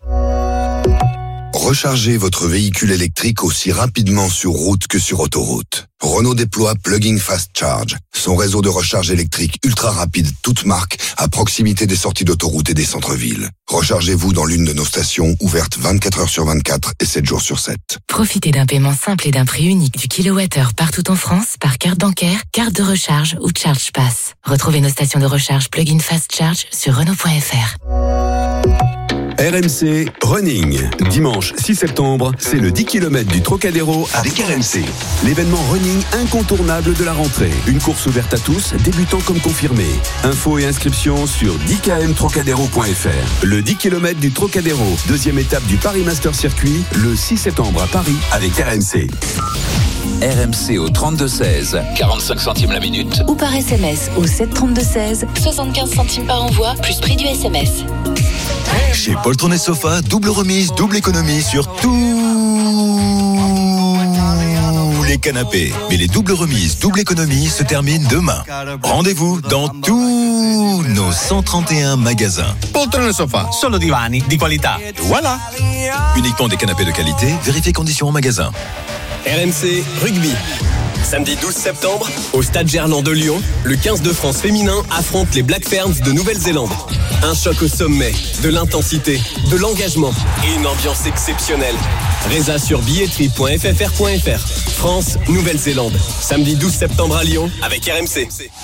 Rechargez votre véhicule électrique aussi rapidement sur route que sur autoroute. Renault déploie Plug-in Fast Charge, son réseau de recharge électrique ultra rapide, toute marque, à proximité des sorties d'autoroute et des centres-villes. Rechargez-vous dans l'une de nos stations, ouvertes vingt-quatre heures sur vingt-quatre et sept jours sur sept. Profitez d'un paiement simple et d'un prix unique du kilowattheure partout en France par carte bancaire, carte de recharge ou Charge Pass. Retrouvez nos stations de recharge Plug-in Fast Charge sur Renault point F R. R M C Running. Dimanche six septembre, c'est le dix kilomètres du Trocadéro avec R M C. L'événement running incontournable de la rentrée. Une course ouverte à tous, débutants comme confirmés. Infos et inscriptions sur dix k m trocadéro point f r. Le dix kilomètres du Trocadéro, deuxième étape du Paris Master Circuit, le six septembre à Paris avec R M C. R M C au trente-deux seize, quarante-cinq centimes la minute. Ou par S M S au sept trente-deux seize, soixante-quinze centimes par envoi, plus prix du S M S. Chez Poltron et Sofa, double remise, double économie sur tous les canapés. Mais les doubles remises, double économie se terminent demain. Rendez-vous dans tous nos cent trente et un magasins. Poltron et Sofa, solo divani di qualità. Voilà. Uniquement des canapés de qualité, vérifiez conditions en magasin. R M C Rugby. Samedi douze septembre, au Stade Gerland de Lyon, le quinze de France féminin affronte les Black Ferns de Nouvelle-Zélande. Un choc au sommet, de l'intensité, de l'engagement et une ambiance exceptionnelle. Résa sur billetterie point f f r point f r. France, Nouvelle-Zélande. Samedi douze septembre à Lyon avec R M C.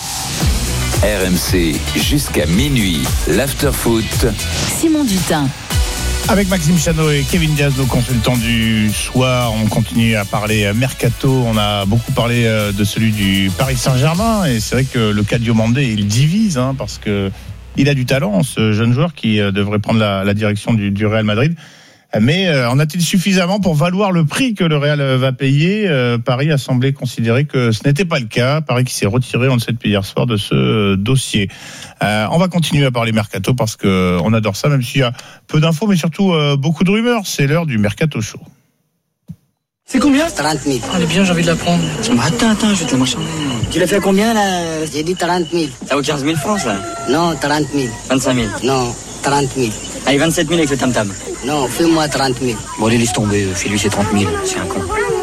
R M C jusqu'à minuit. L'after foot. Simon Dutin. Avec Maxime Chano et Kevin Diaz, nos consultants du soir, on continue à parler mercato. On a beaucoup parlé de celui du Paris Saint-Germain et c'est vrai que le cas de Diomandé, il divise hein, parce que il a du talent, ce jeune joueur qui devrait prendre la, la direction du, du Real Madrid. Mais euh, en a-t-il suffisamment pour valoir le prix que le Real va payer? euh, Paris a semblé considérer que ce n'était pas le cas. Paris qui s'est retiré, on le sait depuis hier soir, de ce euh, dossier. Euh, on va continuer à parler mercato parce que on adore ça, même s'il y a peu d'infos, mais surtout euh, beaucoup de rumeurs. C'est l'heure du mercato show. C'est combien? trente mille. Elle est bien, j'ai envie de la prendre. Attends, attends, je vais te la marchander. Tu l'as fait à combien là? J'ai dit trente mille. Ça vaut quinze mille francs ça? Non, trente mille. vingt-cinq mille. Non, trente mille. Allez, vingt-sept mille avec le tam-tam. Non, fais-moi trente mille. Bon, allez, laisse tomber, fais-lui ses trente mille, c'est un con.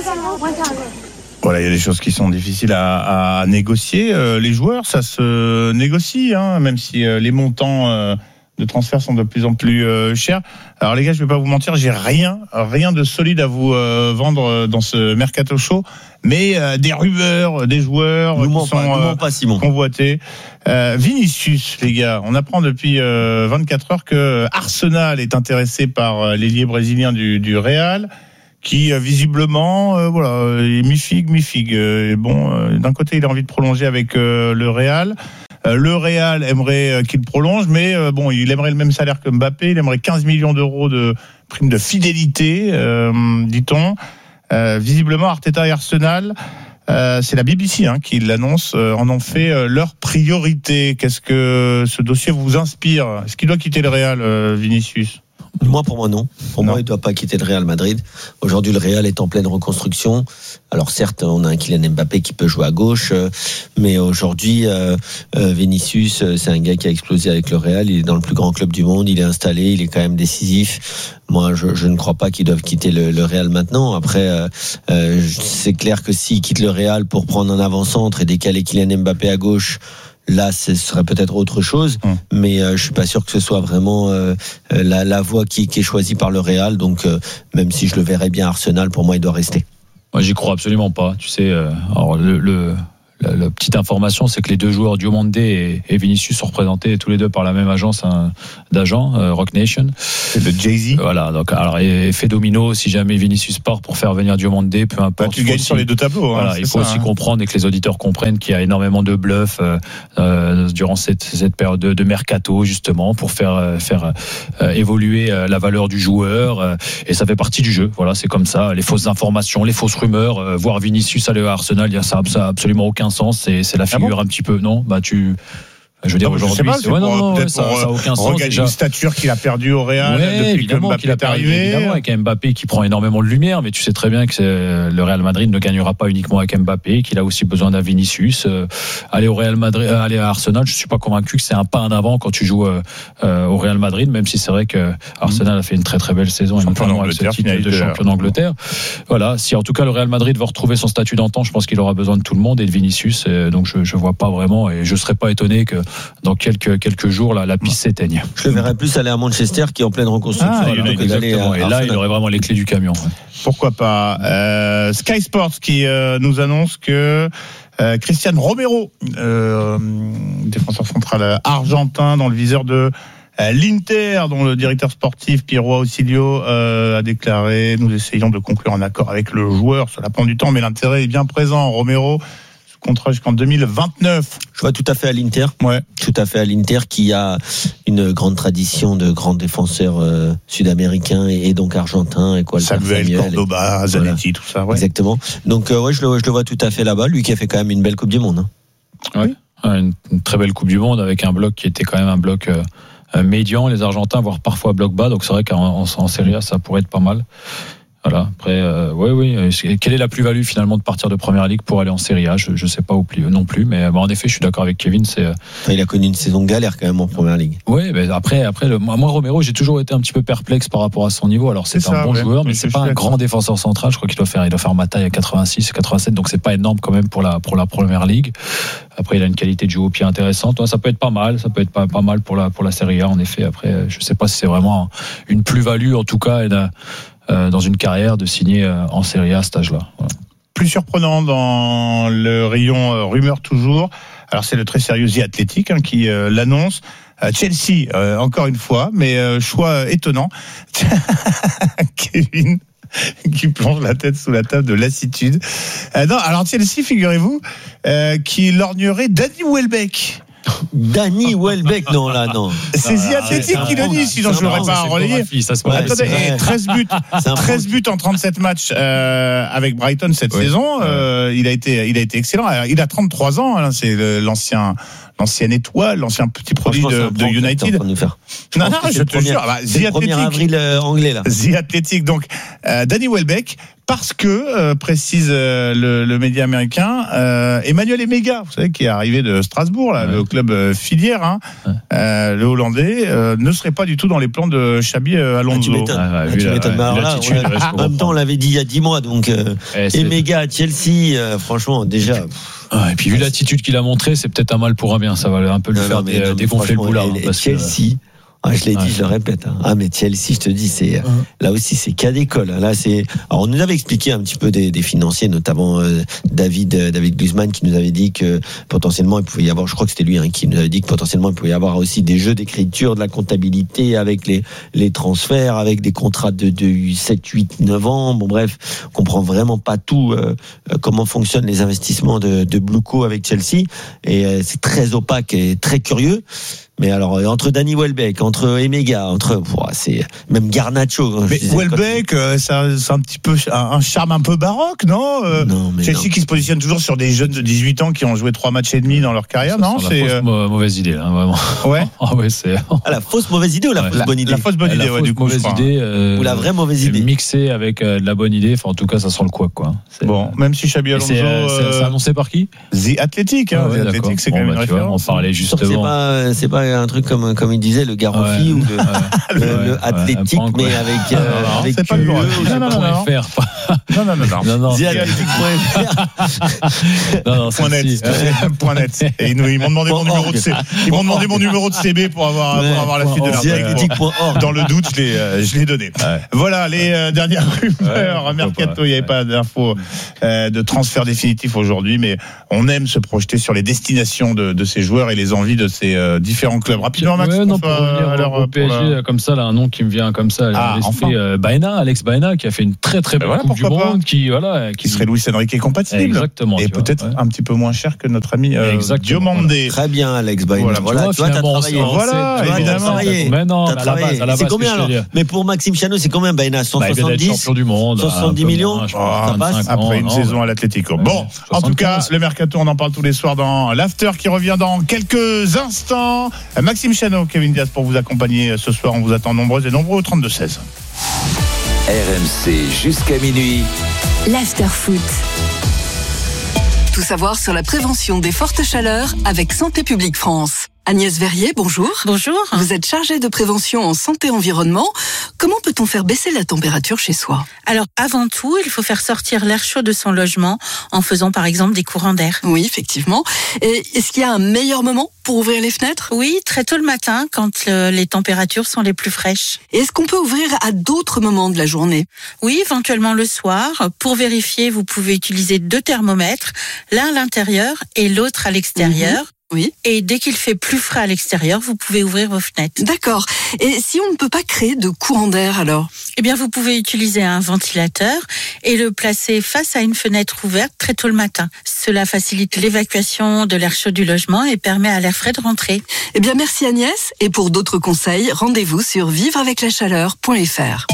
Voilà, il y a des choses qui sont difficiles à, à négocier. Euh, les joueurs, ça se négocie, hein, même si euh, les montants euh, de transfert sont de plus en plus euh, chers. Alors les gars, je vais pas vous mentir, j'ai rien, rien de solide à vous euh, vendre dans ce mercato show, mais euh, des rumeurs, des joueurs nous qui sont pas, euh, pas, Simon. convoités. Euh, Vinicius, les gars, on apprend depuis euh, vingt-quatre heures que Arsenal est intéressé par euh, l'ailier brésilien du, du Real, qui euh, visiblement, euh, voilà, est mi-figue, mi-figue. Euh, bon, euh, d'un côté, il a envie de prolonger avec euh, le Real. Euh, le Real aimerait euh, qu'il prolonge, mais euh, bon, il aimerait le même salaire que Mbappé. Il aimerait quinze millions d'euros de prime de fidélité, euh, dit-on. Euh, visiblement, Arteta et Arsenal, euh, c'est la B B C hein, qui l'annonce, euh, en ont fait euh, leur priorité. Qu'est-ce que ce dossier vous inspire? Est-ce qu'il doit quitter le Real, euh, Vinicius? Moi, pour moi, non. Pour non. moi, il ne doit pas quitter le Real Madrid. Aujourd'hui, le Real est en pleine reconstruction. Alors, certes, on a un Kylian Mbappé qui peut jouer à gauche, euh, mais aujourd'hui, euh, euh, Vinicius, c'est un gars qui a explosé avec le Real. Il est dans le plus grand club du monde. Il est installé. Il est quand même décisif. Moi, je, je ne crois pas qu'ils doivent quitter le, le Real maintenant. Après, euh, euh, c'est clair que s'ils quittent le Real pour prendre un avant-centre et décaler Kylian Mbappé à gauche, là, ce serait peut-être autre chose, mmh. mais euh, je suis pas sûr que ce soit vraiment euh, la, la voie qui, qui est choisie par le Real. Donc, euh, même si je le verrais bien à Arsenal, pour moi, il doit rester. Moi, j'y crois absolument pas. Tu sais, euh, alors le, le la, la petite information, c'est que les deux joueurs, Diomande et, et Vinicius, sont représentés tous les deux par la même agence hein, d'agents, euh, Rock Nation. C'est le Jay-Z. Voilà, donc alors effet domino, si jamais Vinicius part pour faire venir Diomande, peu importe. Bah, tu gagnes aussi, sur les deux tableaux. Voilà, hein, il faut ça, aussi hein. comprendre et que les auditeurs comprennent qu'il y a énormément de bluffs euh, euh, durant cette, cette période de, de mercato, justement, pour faire, faire euh, évoluer euh, la valeur du joueur. Euh, et ça fait partie du jeu. Voilà, c'est comme ça. Les fausses informations, les fausses rumeurs. Euh, voir Vinicius aller à Arsenal, ça n'a absolument aucun sens. C'est, c'est la figure ah bon un petit peu, non bah tu je veux dire non, aujourd'hui pas, c'est, ouais, non, non, peut-être ça, pour ça a aucun sens regagner une stature qu'il a perdue au Real ouais, depuis que Mbappé est arrivé évidemment avec Mbappé qui prend énormément de lumière, mais tu sais très bien que c'est, le Real Madrid ne gagnera pas uniquement avec Mbappé, qu'il a aussi besoin d'un Vinicius. Euh, aller au Real Madrid, euh, aller à Arsenal, je suis pas convaincu que c'est un pas en avant quand tu joues euh, euh, au Real Madrid, même si c'est vrai que Arsenal a fait une très très belle saison et notamment avec ce titre de champion d'Angleterre. Voilà, si en tout cas le Real Madrid va retrouver son statut d'antan, je pense qu'il aura besoin de tout le monde et de Vinicius, euh, donc je je vois pas vraiment et je serais pas étonné que dans quelques quelques jours là, la piste s'éteigne. Je le verrais plus aller à Manchester qui est en pleine reconstruction. Ah, alors que d'aller à et là il aurait vraiment les clés du camion. Ouais. Pourquoi pas. euh, Sky Sports qui euh, nous annonce que euh, Cristian Romero, euh, défenseur central argentin dans le viseur de euh, l'Inter, dont le directeur sportif Piero Ausilio euh, a déclaré: nous essayons de conclure un accord avec le joueur, cela prend du temps mais l'intérêt est bien présent. Romero contrat jusqu'en deux mille vingt-neuf. Je vois tout à fait à l'Inter. Ouais. Tout à fait à l'Inter qui a une grande tradition de grands défenseurs euh, sud-américains et, et donc argentins et quoi. Samuel, Cordoba, Zanetti, voilà. Tout ça. Ouais. Exactement. Donc euh, ouais, je le, je le vois tout à fait là-bas. Lui qui a fait quand même une belle Coupe du Monde. Hein. Oui. Une, une très belle Coupe du Monde avec un bloc qui était quand même un bloc euh, médian. Les Argentins, voire parfois bloc bas. Donc c'est vrai qu'en en, en Serie A, ça pourrait être pas mal. Voilà. Après, euh, oui, oui. Quelle est la plus-value finalement de partir de Première Ligue pour aller en Série A ? Je ne sais pas non plus, mais bon, en effet, je suis d'accord avec Kevin. C'est. Enfin, il a connu une saison galère quand même en Première Ligue. Oui, mais après, après, le, moi, Romero, j'ai toujours été un petit peu perplexe par rapport à son niveau. Alors, c'est, c'est un ça, bon ouais. joueur, mais, mais c'est pas un grand défenseur central. Je crois qu'il doit faire, il doit faire ma taille à quatre-vingt-six, quatre-vingt-sept, donc c'est pas énorme quand même pour la pour la Première Ligue. Après, il a une qualité de jeu au pied intéressante. Ça peut être pas mal, ça peut être pas pas mal pour la pour la Série A. En effet, après, je sais pas si c'est vraiment une plus-value en tout cas. Et d'un, Euh, dans une carrière de signer euh, en Serie A à cet âge-là. Voilà. Plus surprenant dans le rayon euh, rumeur toujours, alors c'est le très sérieux The Athletic hein, qui euh, l'annonce. Euh, Chelsea, euh, encore une fois, mais euh, choix étonnant. Kevin qui plonge la tête sous la table de lassitude. Euh, non, alors Chelsea, figurez-vous, euh, qui lorgnerait Danny Welbeck. Danny Welbeck, non là non. C'est The Athletic qui le dit, sinon je ne l'aurais pas relayé. Attendez, et treize buts, treize buts en trente-sept matchs euh, avec Brighton cette ouais. saison. Euh, il a été, il a été excellent. Il a trente-trois ans. Hein, c'est l'ancien. L'ancienne étoile, l'ancien petit produit de, de United. De faire. Je non, non, je te jure. Bah, c'est le premier avril euh, anglais là. The Athletic. Donc, euh, Danny Welbeck, parce que euh, précise euh, le, le média américain, euh, Emmanuel Emega, vous savez, qui est arrivé de Strasbourg, là, ouais. le club euh, filière, hein, ouais. euh, le Hollandais, euh, ne serait pas du tout dans les plans de Xabi euh, Alonso. Ah, tu m'étonnes. Ah, ouais, tu m'étonnes. Ouais, là, on a, en même temps, on l'avait dit il y a dix mois, donc euh, Emega à Chelsea, euh, franchement, déjà. Ah, et puis vu l'attitude qu'il a montrée, c'est peut-être un mal pour un bien. Ça va un peu lui non, faire non, mais, dégonfler le boulard. Hein, Chelsea, que, ah, je l'ai ouais. dit, je le répète. Hein. Ah mais Chelsea, je te dis, c'est ouais. là aussi c'est cas d'école. Là c'est. Alors on nous avait expliqué un petit peu des, des financiers, notamment euh, David euh, David Guzman, qui nous avait dit que potentiellement il pouvait y avoir. Je crois que c'était lui hein, qui nous avait dit que potentiellement il pouvait y avoir aussi des jeux d'écriture, de la comptabilité avec les les transferts, avec des contrats de, de sept, huit, neuf ans. Bon bref, on comprend vraiment pas tout euh, comment fonctionnent les investissements de, de Bluco avec Chelsea et euh, c'est très opaque et très curieux. Mais alors, entre Danny Welbeck, entre Emega, entre, oh, c'est même Garnacho. Mais Welbeck, euh, c'est un petit peu un, un charme un peu baroque, non, euh, non mais Chelsea non. qui se positionne toujours sur des jeunes de dix-huit ans qui ont joué trois matchs et demi dans leur carrière, Ça non sent c'est la fausse, euh... mauvaise idée, hein, vraiment. Ouais. Ah ouais, c'est. Ah, la fausse mauvaise idée ou la ouais. fausse la, bonne idée? La fausse bonne idée, la ouais, fausse du coup. mauvaise idée. Euh, ou la vraie mauvaise idée. Mixée avec euh, de la bonne idée. Enfin, en tout cas, ça sent le couac, quoi. C'est... Bon, même si Xabi Alonso. C'est, euh, c'est, c'est annoncé par qui? The Athletic, hein. Ah ouais, The Athletic, c'est bon, quand même bah, une tu vois, référence. on parlait justement. C'est pas, c'est pas un truc comme, comme il disait, le Garofi ouais, ou le, ouais, le, ouais, le ouais, Athletic, ouais, mais ouais. avec, euh, non, non, avec c'est pas le U E, bon. ou Non, non, non, non. F R, Non, non, non, non. non, non, The Athletic point F R. non, non, Point net. si. Point net. Et ils, nous, ils m'ont demandé mon numéro de C B. Ils m'ont demandé mon numéro de C B pour avoir, pour avoir la suite de The Athletic point org. Dans le doute, je l'ai, euh, je l'ai donné. Ouais. Voilà les euh, dernières rumeurs. Ouais, Mercato, il n'y avait pas d'infos euh, de transfert définitif aujourd'hui, mais on aime se projeter sur les destinations de, de ces joueurs et les envies de ces euh, différents clubs. Rapidement, Max. Ouais, non, pour revenir à au, au P S G, la... comme ça, là, un nom qui me vient comme ça à l'esprit, enfin. euh, Baena, Alex Baena, qui a fait une très très belle voilà, Coupe du Monde, pas. qui voilà, qui serait Luis Enrique compatible. Exactement. Et peut-être vois, ouais. un petit peu moins cher que notre ami euh, Diomandé. Très bien, Alex Baena. Voilà, voilà, tu vois, tu vois, t'as travaillé. Voilà, évidemment. Mais non, à la base, à la base, c'est combien alors? Mais pour Maxime Chano, c'est combien Baena? cent soixante-dix champion du monde, soixante-dix millions. Ça passe après une saison à l'Atlético. Bon, en tout cas, le mercato, on en parle tous les soirs dans l'After qui revient dans quelques instants. Maxime Chano, Kevin Diaz pour vous accompagner ce soir. On vous attend nombreux et nombreux au trente-deux seize. R M C jusqu'à minuit. L'After Foot. Tout savoir sur la prévention des fortes chaleurs avec Santé publique France. Agnès Verrier, bonjour. Bonjour. Vous êtes chargée de prévention en santé-environnement. Comment peut-on faire baisser la température chez soi? Alors, avant tout, il faut faire sortir l'air chaud de son logement en faisant par exemple des courants d'air. Oui, effectivement. Et est-ce qu'il y a un meilleur moment pour ouvrir les fenêtres? Oui, très tôt le matin, quand le, les températures sont les plus fraîches. Et est-ce qu'on peut ouvrir à d'autres moments de la journée? Oui, éventuellement le soir. Pour vérifier, vous pouvez utiliser deux thermomètres, l'un à l'intérieur et l'autre à l'extérieur. Mmh. Oui. Et dès qu'il fait plus frais à l'extérieur, vous pouvez ouvrir vos fenêtres. D'accord. Et si on ne peut pas créer de courant d'air alors? Eh bien, vous pouvez utiliser un ventilateur et le placer face à une fenêtre ouverte très tôt le matin. Cela facilite l'évacuation de l'air chaud du logement et permet à l'air frais de rentrer. Eh bien, merci Agnès. Et pour d'autres conseils, rendez-vous sur vivre avec la chaleur point f r.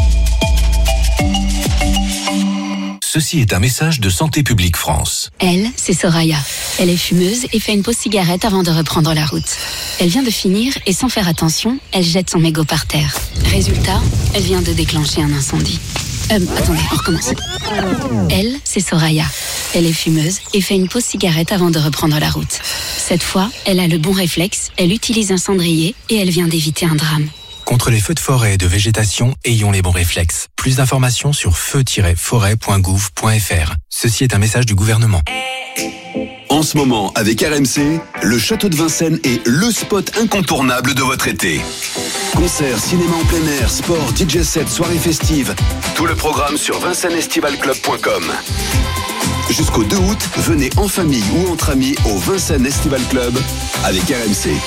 Ceci est un message de Santé publique France. Elle, c'est Soraya. Elle est fumeuse et fait une pause cigarette avant de reprendre la route. Elle vient de finir et sans faire attention, elle jette son mégot par terre. Résultat, elle vient de déclencher un incendie. Euh, attendez, on recommence. Elle, c'est Soraya. Elle est fumeuse et fait une pause cigarette avant de reprendre la route. Cette fois, elle a le bon réflexe, elle utilise un cendrier et elle vient d'éviter un drame. Contre les feux de forêt et de végétation, ayons les bons réflexes. Plus d'informations sur feu tiret forêt point gouv point f r. Ceci est un message du gouvernement. En ce moment, avec R M C, le Château de Vincennes est le spot incontournable de votre été. Concerts, cinéma en plein air, sport, D J set, soirées festives. Tout le programme sur vincennes estival club point com. Jusqu'au deux août, venez en famille ou entre amis au Vincennes Estival Club avec R M C.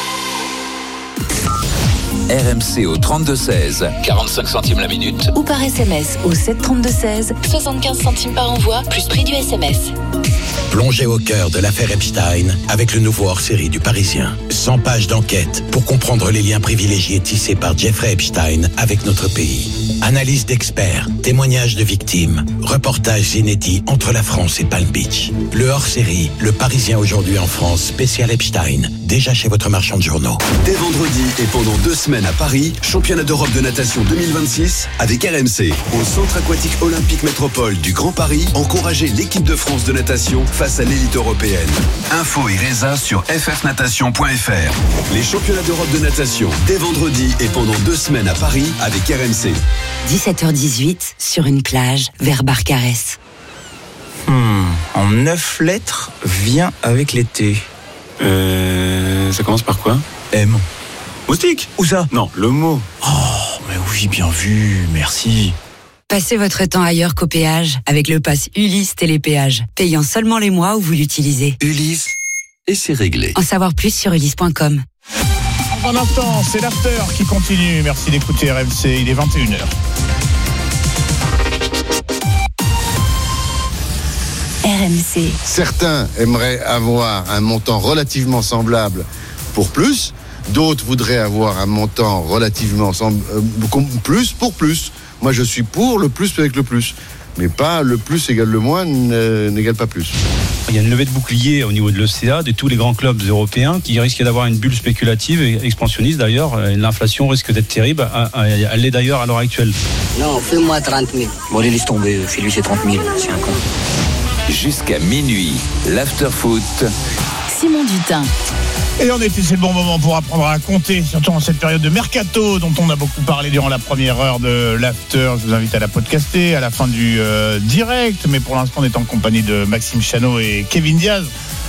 R M C au trente-deux seize, quarante-cinq centimes la minute. Ou par S M S au sept trente-deux seize, soixante-quinze centimes par envoi, plus prix du S M S. Plongez au cœur de l'affaire Epstein avec le nouveau hors-série du Parisien. cent pages d'enquête pour comprendre les liens privilégiés tissés par Jeffrey Epstein avec notre pays. Analyse d'experts, témoignages de victimes, reportages inédits entre la France et Palm Beach. Le hors-série, le Parisien aujourd'hui en France, spécial Epstein, déjà chez votre marchand de journaux. Dès vendredi et pendant deux semaines à Paris, championnat d'Europe de natation deux mille vingt-six avec R M C. Au Centre aquatique olympique métropole du Grand Paris, encouragez l'équipe de France de natation face à l'élite européenne. Info et résa sur f f natation point f r. Les championnats d'Europe de natation dès vendredi et pendant deux semaines à Paris avec R M C. dix-sept heures dix-huit, sur une plage, vers Barcarès. Hmm, en neuf lettres, vient avec l'été. Euh, ça commence par quoi? M. Moustique? Où ça? Non, le mot. Oh, mais oui, bien vu, merci. Passez votre temps ailleurs qu'au péage avec le pass Ulysse Télépéage, payant seulement les mois où vous l'utilisez. Ulysse, et c'est réglé. En savoir plus sur ulysse point com. En un instant, c'est l'after qui continue. Merci d'écouter R M C, il est vingt et une heures. R M C. Certains aimeraient avoir un montant relativement semblable pour plus. D'autres voudraient avoir un montant relativement semble, euh, plus pour plus. Moi, je suis pour le plus avec le plus. Mais pas le plus égale le moins n'égale pas plus. Il y a une levée de bouclier au niveau de l'E C A, de tous les grands clubs européens qui risquent d'avoir une bulle spéculative et expansionniste d'ailleurs. L'inflation risque d'être terrible. Elle l'est d'ailleurs à l'heure actuelle. Non, fais-moi trente mille. Bon, allez, laisse tomber. Fais-lui ses trente mille. C'est un con. Jusqu'à minuit, l'after-foot. Simon Dutin. Et en été, c'est le bon moment pour apprendre à compter, surtout en cette période de mercato dont on a beaucoup parlé durant la première heure de l'after. Je vous invite à la podcaster à la fin du euh, direct, mais pour l'instant, on est en compagnie de Maxime Chano et Kevin Diaz.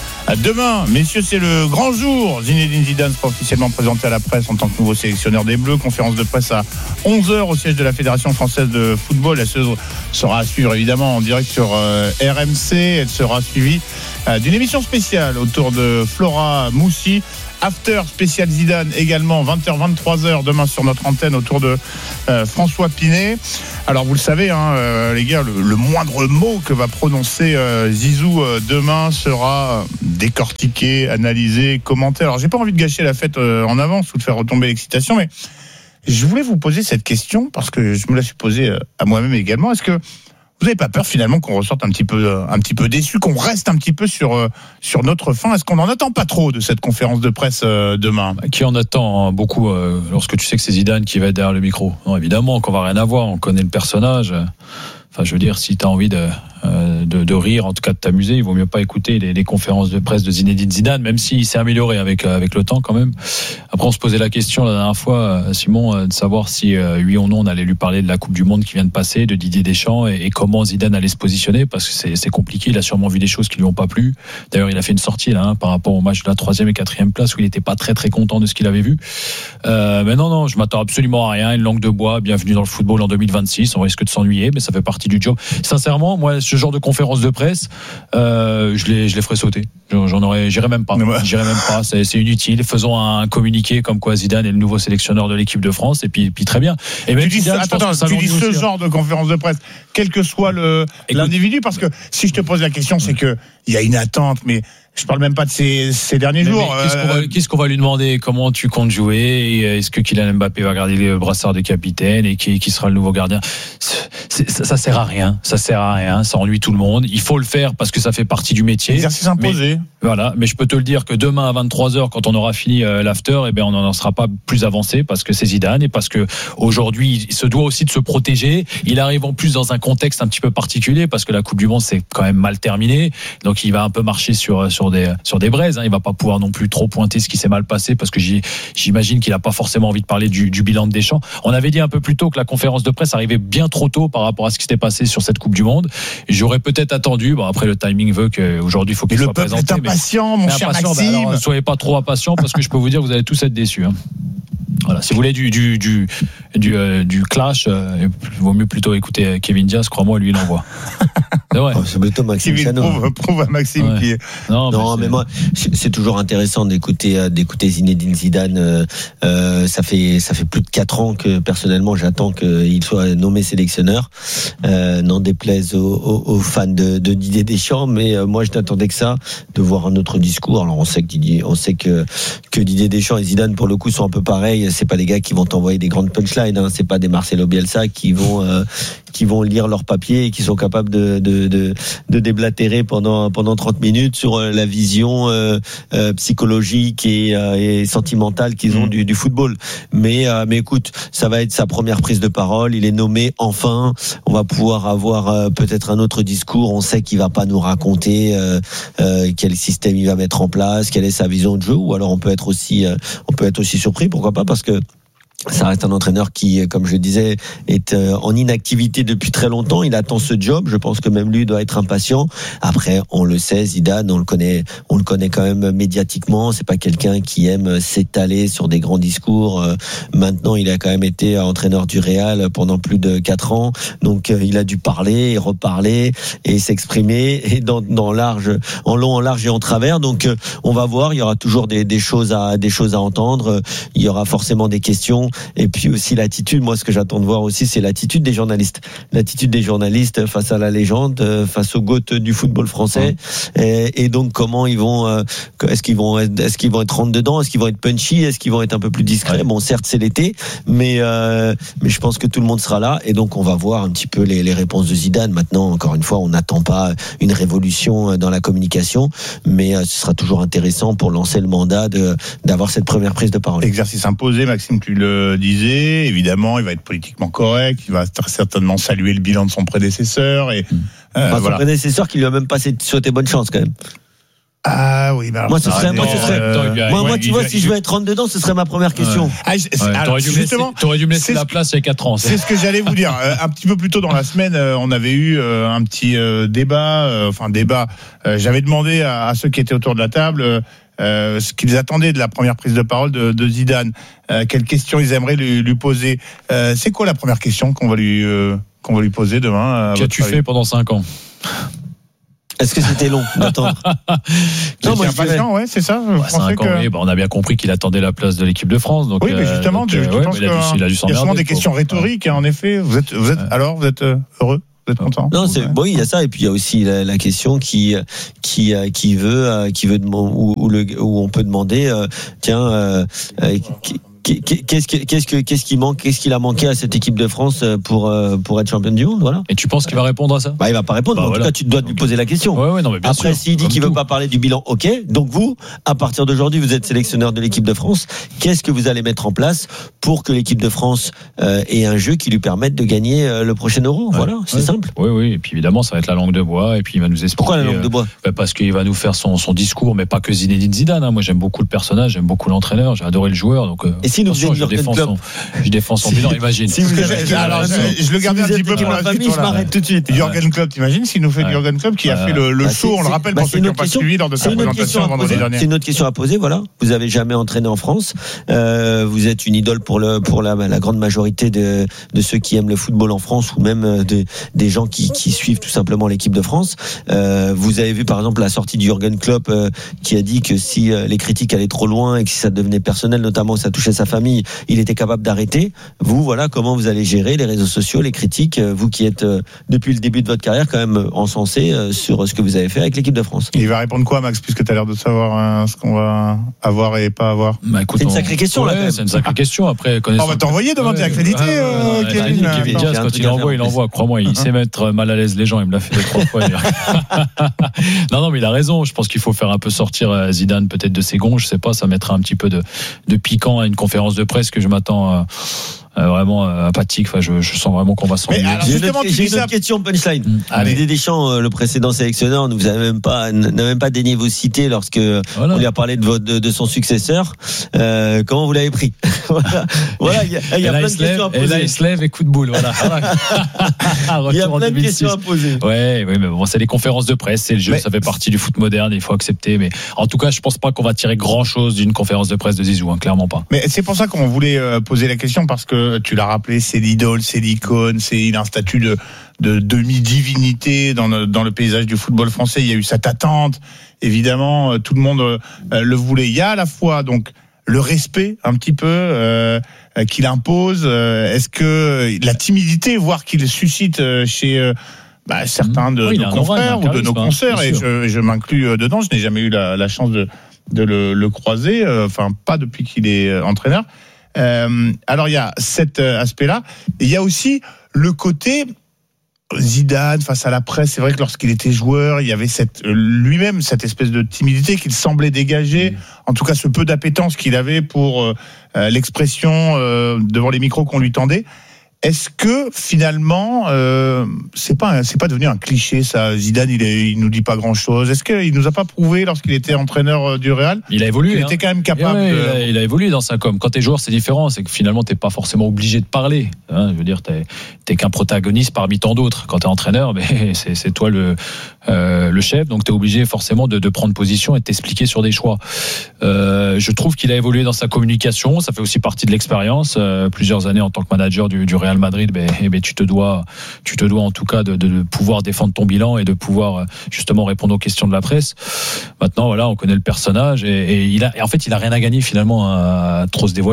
À demain, messieurs, c'est le grand jour. Zinedine Zidane sera officiellement présenté à la presse en tant que nouveau sélectionneur des Bleus. Conférence de presse à onze heures au siège de la Fédération française de football. Elle sera à suivre évidemment en direct sur euh, R M C. Elle sera suivie euh, d'une émission spéciale autour de Flora Moussi. After spécial Zidane également, vingt heures vingt-trois heures demain sur notre antenne autour de euh, François Pinet. Alors vous le savez hein, euh, les gars, le, le moindre mot que va prononcer euh, Zizou euh, demain sera décortiqué, analysé, commenté. Alors j'ai pas envie de gâcher la fête euh, en avance ou de faire retomber l'excitation, mais je voulais vous poser cette question parce que je me la suis posée euh, à moi-même également. Est-ce que vous n'avez pas peur finalement qu'on ressorte un petit peu, un petit peu déçu, qu'on reste un petit peu sur, sur notre faim? Est-ce qu'on n'en attend pas trop de cette conférence de presse demain? Qui en attend beaucoup euh, lorsque tu sais que c'est Zidane qui va être derrière le micro? Non, évidemment qu'on va rien avoir, on connaît le personnage. Enfin, je veux dire, si tu as envie de, euh, de, de rire, en tout cas de t'amuser, il vaut mieux pas écouter les, les conférences de presse de Zinedine Zidane, même s'il s'est amélioré avec, avec le temps quand même. Après, on se posait la question la dernière fois, Simon, de savoir si euh, oui ou non on allait lui parler de la Coupe du Monde qui vient de passer, de Didier Deschamps et, et comment Zidane allait se positionner, parce que c'est, c'est compliqué. Il a sûrement vu des choses qui lui ont pas plu. D'ailleurs, il a fait une sortie là hein, par rapport au match de la troisième et quatrième place où il était pas très très content de ce qu'il avait vu. Euh, mais non, non, je m'attends absolument à rien. Une langue de bois. Bienvenue dans le football en deux mille vingt-six. On risque de s'ennuyer, mais ça fait partie du job. Sincèrement, moi, ce genre de conférence de presse, euh, je les, je les ferais sauter. J'en aurais, j'irais même pas. J'irais même pas. C'est, c'est inutile. Faisons un communiqué comme quoi Zidane est le nouveau sélectionneur de l'équipe de France, et puis, puis très bien. Et même tu dis, Zidane, attends, attends, tu dis ce aussi, genre de conférence de presse, quel que soit le, Écoute, l'individu, parce que si je te pose la question, c'est que il y a une attente, mais je parle même pas de ces, ces derniers mais jours. Mais qu'est-ce, qu'on va, qu'est-ce qu'on va lui demander? Comment tu comptes jouer? Est-ce que Kylian Mbappé va garder le brassard de capitaine et qui, qui sera le nouveau gardien? C'est, ça, ça sert à rien. Ça sert à rien. Ça ennuie tout le monde. Il faut le faire parce que ça fait partie du métier. Exercice imposé. Mais, voilà. Mais je peux te le dire que demain à vingt-trois heures, quand on aura fini euh, l'after, eh ben on n'en sera pas plus avancé parce que c'est Zidane et parce que aujourd'hui, il se doit aussi de se protéger. Il arrive en plus dans un contexte un petit peu particulier parce que la Coupe du Monde c'est quand même mal terminé. Donc il va un peu marcher sur sur des sur des braises. Hein. Il va pas pouvoir non plus trop pointer ce qui s'est mal passé parce que j'y, j'imagine qu'il a pas forcément envie de parler du, du bilan de Deschamps. On avait dit un peu plus tôt que la conférence de presse arrivait bien trop tôt par rapport à ce qui s'était passé sur cette Coupe du Monde. J'aurais peut-être attendu. Bon après le timing veut qu'aujourd'hui il faut qu'il mais soit présenté. Le peuple est impatient, mon mais cher impatient, Maxime. Ben alors, ne soyez pas trop impatient parce que je peux vous dire que vous allez tous être déçus. Hein. Voilà, si vous voulez du du du du, euh, du clash, euh, il vaut mieux plutôt écouter Kevin Diaz. Crois-moi, lui il envoie. C'est vrai. Oh, c'est plutôt Maxime Kevin Chano. Prouve, prouve à Maxime ouais. qui est. Non, non mais, mais moi, c'est toujours intéressant d'écouter d'écouter Zinedine Zidane. Euh, euh, ça fait ça fait plus de quatre ans que personnellement j'attends qu'il soit nommé sélectionneur. Euh, n'en déplaise aux, aux, aux fans de, de Didier Deschamps, mais euh, moi je n'attendais que ça, de voir un autre discours. Alors on sait que Didier, on sait que que Didier Deschamps et Zidane pour le coup sont un peu pareils. C'est pas des gars qui vont t'envoyer des grandes punchlines. Hein. C'est pas des Marcelo Bielsa qui vont euh, qui vont lire leurs papiers et qui sont capables de de de, de déblatérer pendant pendant trente minutes sur la vision euh, euh, psychologique et, euh, et sentimentale qu'ils ont mmh. du, du football. Mais euh, mais écoute, ça va être sa première prise de parole. Il est nommé enfin. On va pouvoir avoir euh, peut-être un autre discours. On sait qu'il va pas nous raconter euh, euh, quel système il va mettre en place, quelle est sa vision de jeu. Ou alors on peut être aussi euh, on peut être aussi surpris. Pourquoi pas? Parce que ça reste un entraîneur qui, comme je le disais, est en inactivité depuis très longtemps. Il attend ce job. Je pense que même lui doit être impatient. Après, on le sait, Zidane, on le connaît, on le connaît quand même médiatiquement. C'est pas quelqu'un qui aime s'étaler sur des grands discours. Maintenant, il a quand même été entraîneur du Real pendant plus de quatre ans. Donc, il a dû parler et reparler et s'exprimer et dans, dans large, en long, en large et en travers. Donc, on va voir. Il y aura toujours des, des choses à, des choses à entendre. Il y aura forcément des questions. communication et puis aussi l'attitude. Moi, ce que j'attends de voir aussi, c'est l'attitude des journalistes. L'attitude des journalistes face à la légende, face au GOAT du football français. Mmh. Et, et donc, comment ils vont, euh, est-ce qu'ils vont, est-ce qu'ils vont être rentre dedans, est-ce qu'ils vont être punchy, est-ce qu'ils vont être un peu plus discrets. Ouais. Bon, certes, c'est l'été, mais euh, mais je pense que tout le monde sera là et donc on va voir un petit peu les, les réponses de Zidane. Maintenant, encore une fois, on n'attend pas une révolution dans la communication, mais euh, ce sera toujours intéressant pour lancer le mandat de d'avoir cette première prise de parole. Exercice imposé, Maxime, tu le disais. Évidemment, il va être politiquement correct. Il va certainement saluer le bilan de son prédécesseur et euh, enfin, voilà. Son prédécesseur qui lui a même pas souhaité bonne chance quand même. Ah oui, mais alors moi, ce serait, moi, ce serait, euh, moi, ouais, moi, tu vois, si je veux être rentre dedans, ce serait ma première question. Ouais. Ah, ouais, alors, t'aurais dû justement, t'aurais dû me laisser la place il y a quatre ans. C'est ce que j'allais vous dire. Euh, un petit peu plus tôt dans la semaine, euh, on avait eu euh, un petit euh, débat, euh, enfin débat. Euh, j'avais demandé à, à ceux qui étaient autour de la table euh, ce qu'ils attendaient de la première prise de parole de, de Zidane. Euh, quelles questions ils aimeraient lui, lui poser. Euh, c'est quoi la première question qu'on va lui euh, qu'on va lui poser demain? Qu'as-tu fait pendant cinq ans? Est-ce que c'était long d'attendre? Non, moi, impatient, ouais, c'est ça. Ouais, cinq ans, que... oui, bah, on a bien compris qu'il attendait la place de l'équipe de France. Donc, oui, mais justement, donc, je, je ouais, pense qu'il a dû, il a dû s'emmerder. Il y a souvent des questions rhétoriques, ouais. hein, en effet. Vous êtes, vous êtes, ouais. alors, vous êtes heureux? Vous êtes content? Non, c'est, ouais. bon, il y a ça, et puis il y a aussi la, la question qui, qui, qui veut, qui veut, où, où, le, où on peut demander, euh, tiens, euh, euh, qui, Qu'est-ce, qu'est-ce, que, qu'est-ce qui manque, qu'est-ce qu'il a manqué à cette équipe de France pour, pour être championne du monde, voilà. Et tu penses qu'il va répondre à ça? Bah, il va pas répondre, bah, mais en voilà. tout cas, tu dois lui poser la question. Ouais, ouais, non, mais bien Après, sûr, s'il dit qu'il tout. veut pas parler du bilan, ok. Donc vous, à partir d'aujourd'hui, vous êtes sélectionneur de l'équipe de France. Qu'est-ce que vous allez mettre en place pour que l'équipe de France euh, ait un jeu qui lui permette de gagner euh, le prochain Euro? Ouais, voilà, c'est ouais. simple. Oui, oui. Et puis évidemment, ça va être la langue de bois. Et puis il va nous expliquer. Pourquoi la langue de bois? euh, Parce qu'il va nous faire son, son discours, mais pas que Zinedine Zidane. Hein. Moi, j'aime beaucoup le personnage, j'aime beaucoup l'entraîneur, j'ai adoré le joueur. Donc, euh, et si nous faisions une Son, je défends son bilan, imagine. Si vous avez, alors, je, je le gardais si un petit peu pour la famille, suite. Je m'arrête tout de suite. Jürgen Klopp, t'imagines s'il nous fait ouais. Jürgen Klopp qui a fait le, le bah, show, on le rappelle bah, pour ceux qui n'ont pas suivi lors de sa présentation vendredi dernier. C'est une autre question à poser, voilà. Vous avez jamais entraîné en France. Euh, vous êtes une idole pour le pour la, la grande majorité de de ceux qui aiment le football en France ou même de, des gens qui qui suivent tout simplement l'équipe de France. Euh, vous avez vu par exemple la sortie de Jürgen Klopp euh, qui a dit que si euh, les critiques allaient trop loin et que si ça devenait personnel, notamment ça touchait sa famille, il était capable d'arrêter. Vous, voilà, comment vous allez gérer les réseaux sociaux, les critiques, vous qui êtes euh, depuis le début de votre carrière quand même encensé euh, sur ce que vous avez fait avec l'équipe de France. Et il va répondre quoi, Max, puisque tu as l'air de savoir hein, ce qu'on va avoir et pas avoir? Bah, écoute, c'est une on... sacrée question ouais, là. Quand même. C'est une sacrée question. Après, on va t'envoyer demain, t'es accrédité, ouais, euh, ouais, Kevin. Ouais, Kevin Diaz, quand il envoie, il envoie. Crois-moi, il sait mettre mal à l'aise les gens. Il me l'a fait deux trois fois. non, non, mais il a raison. Je pense qu'il faut faire un peu sortir Zidane peut-être de ses gonds. Je sais pas, ça mettra un petit peu de, de piquant à une conférence de presse que je m'attends. Euh, Euh, vraiment euh, apathique. Enfin, je, je sens vraiment qu'on va s'ennuyer. J'ai une autre, j'ai une autre question punchline. Mmh. Didier Deschamps, euh, le précédent sélectionneur, ne vous a même pas, n'a même pas daigné vous citer lorsque voilà. on lui a parlé de, votre, de, de son successeur. Euh, comment vous l'avez pris? Voilà. Voilà. Il y a, il y a plein de questions lève, à poser. Et là, il se lève et coup de boule. Voilà. Il y a plein de questions à poser. Ouais, oui, mais bon, c'est les conférences de presse, c'est le jeu, mais... ça fait partie du foot moderne. Il faut accepter. Mais en tout cas, je pense pas qu'on va tirer grand chose d'une conférence de presse de Zizou, hein, clairement pas. Mais c'est pour ça qu'on voulait poser la question parce que tu l'as rappelé, c'est l'idole, c'est l'icône, c'est, il a un statut de, de demi-divinité dans le, dans le paysage du football français. Il y a eu cette attente, évidemment, tout le monde euh, le voulait. Il y a à la fois donc le respect un petit peu euh, qu'il impose. Euh, est-ce que la timidité, voire qu'il suscite chez euh, bah, certains de oui, nos confrères ou de nos consoeurs, et je, je m'inclus dedans. Je n'ai jamais eu la, la chance de, de le, le croiser, enfin pas depuis qu'il est entraîneur. Euh, alors il y a cet aspect-là. Il y a aussi le côté Zidane face à la presse. C'est vrai que lorsqu'il était joueur, il y avait cette, lui-même cette espèce de timidité qu'il semblait dégager. Mmh. En tout cas, ce peu d'appétence qu'il avait pour euh, l'expression euh, devant les micros qu'on lui tendait. Est-ce que finalement, euh, c'est pas c'est pas devenu un cliché ça? Zidane, il, est, il nous dit pas grand-chose. Est-ce qu'il nous a pas prouvé lorsqu'il était entraîneur du Real? Il a évolué. Il hein. était quand même capable. Ouais, de... il, a, il a évolué dans sa com. Quand t'es joueur, c'est différent. C'est que finalement, t'es pas forcément obligé de parler. Hein, je veux dire, t'es, t'es qu'un protagoniste parmi tant d'autres. Quand t'es entraîneur, mais c'est, c'est toi le euh, le chef, donc t'es obligé forcément de, de prendre position et de t'expliquer sur des choix. Euh, je trouve qu'il a évolué dans sa communication. Ça fait aussi partie de l'expérience. Euh, plusieurs années en tant que manager du, du Real Madrid. Ben, eh ben, tu te dois, tu te dois en tout cas de, de pouvoir défendre ton bilan et de pouvoir justement répondre aux questions de la presse. Maintenant, voilà, on connaît le personnage et, et il a, et en fait, il a rien à gagner finalement à, à trop se dévoiler.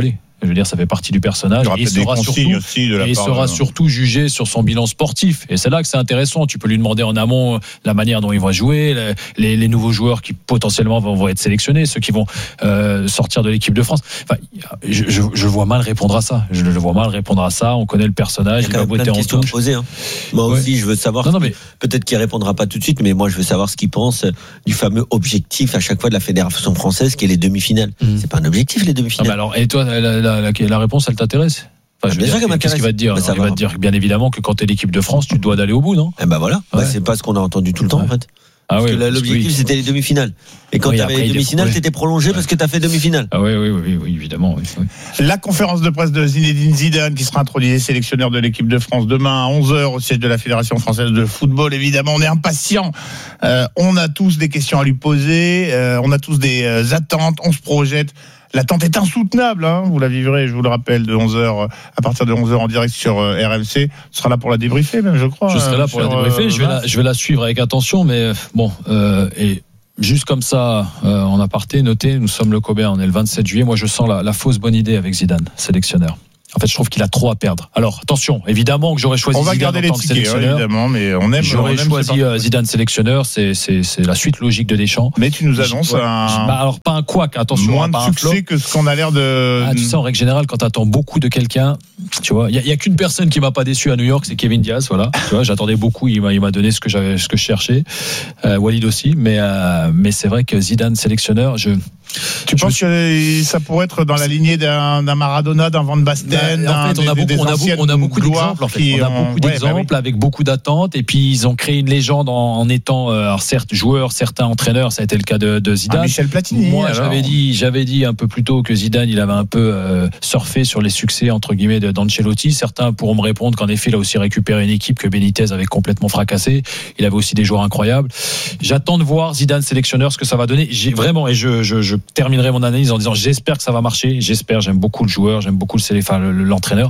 Je veux dire, ça fait partie du personnage. Il, il sera, surtout, aussi de la et il part sera de... surtout jugé sur son bilan sportif. Et c'est là que c'est intéressant. Tu peux lui demander en amont la manière dont il va jouer, les, les nouveaux joueurs qui potentiellement vont, vont être sélectionnés, ceux qui vont euh, sortir de l'équipe de France. Enfin, je, je, je vois mal répondre à ça. Je, je vois mal répondre à ça. On connaît le personnage. Il y a il va plein de questions à poser. Hein. Moi ouais. aussi, je veux savoir. Non, non, mais... Peut-être qu'il répondra pas tout de suite, mais moi, je veux savoir ce qu'il pense du fameux objectif à chaque fois de la Fédération française, qui est les demi-finales. Mmh. C'est pas un objectif, les demi-finales. Ah bah alors, et toi, la, la, la, la réponse, elle t'intéresse? Enfin, je bien sûr dire, qu'est-ce qu'il va te dire? bah, Il va te dire bien évidemment que quand tu es l'équipe de France, tu dois d'aller au bout, non? Eh ben voilà, ouais. bah, c'est pas ce qu'on a entendu tout le temps ouais. en fait. Ah parce oui, que là, l'objectif, oui. c'était les demi-finales. Et quand oui, tu avais les demi-finales, tu étais prolongé ouais. parce que tu as fait demi-finale. Ah oui, oui, oui, oui évidemment. Oui, oui. La conférence de presse de Zinedine Zidane, qui sera introduit sélectionneur de l'équipe de France demain à onze heures au siège de la Fédération française de football. Évidemment, on est impatients. Euh, on a tous des questions à lui poser. Euh, on a tous des euh, attentes. On se projette. L'attente est insoutenable, hein. Vous la vivrez, je vous le rappelle, de onze heures, à partir de onze heures en direct sur euh, R M C. Ce sera là pour la débriefer, même, je crois. Je serai là pour la débriefer. Euh, je, vais la, je vais la suivre avec attention, mais bon, euh, et juste comme ça, euh, en aparté, notez, nous sommes le Cobert, on est le vingt-sept juillet. Moi, je sens la, la fausse bonne idée avec Zidane, sélectionneur. En fait, je trouve qu'il a trop à perdre. Alors, attention, évidemment que j'aurais choisi on va Zidane garder en tant les que tickets, sélectionneur. Évidemment, mais on aime. J'aurais on aime choisi Zidane sélectionneur, c'est, c'est, c'est la suite logique de Deschamps. Mais tu nous annonces ouais, un. Bah alors, pas un couac, attention. Moins hein, pas de succès un que ce qu'on a l'air de. Ah, tu sais, en règle générale, quand tu attends beaucoup de quelqu'un, tu vois, il y, y a qu'une personne qui m'a pas déçu à New York, c'est Kevin Diaz, voilà. Tu vois, j'attendais beaucoup, il m'a, il m'a donné ce que j'avais, ce que je cherchais. Euh, Walid aussi, mais, euh, mais c'est vrai que Zidane sélectionneur, je. Tu penses suis... que ça pourrait être dans la lignée d'un, d'un Maradona, d'un Van Basten, bah, en fait, on a, des, beaucoup, des on, a, on a beaucoup d'exemples. En fait. On a beaucoup ont... d'exemples ouais, bah oui. avec beaucoup d'attentes. Et puis ils ont créé une légende en, en étant, euh, alors certes joueurs, certains entraîneurs. Ça a été le cas de, de Zidane. Ah, Michel Platini. Moi, alors. j'avais dit, j'avais dit un peu plus tôt que Zidane, il avait un peu euh, surfé sur les succès entre guillemets de d'Ancelotti. Certains pourront me répondre qu'en effet, il a aussi récupéré une équipe que Benitez avait complètement fracassée. Il avait aussi des joueurs incroyables. J'attends de voir Zidane sélectionneur ce que ça va donner. J'ai vraiment, et je, je, je terminerai mon analyse en disant j'espère que ça va marcher, j'espère, j'aime beaucoup le joueur, j'aime beaucoup le, enfin, l'entraîneur.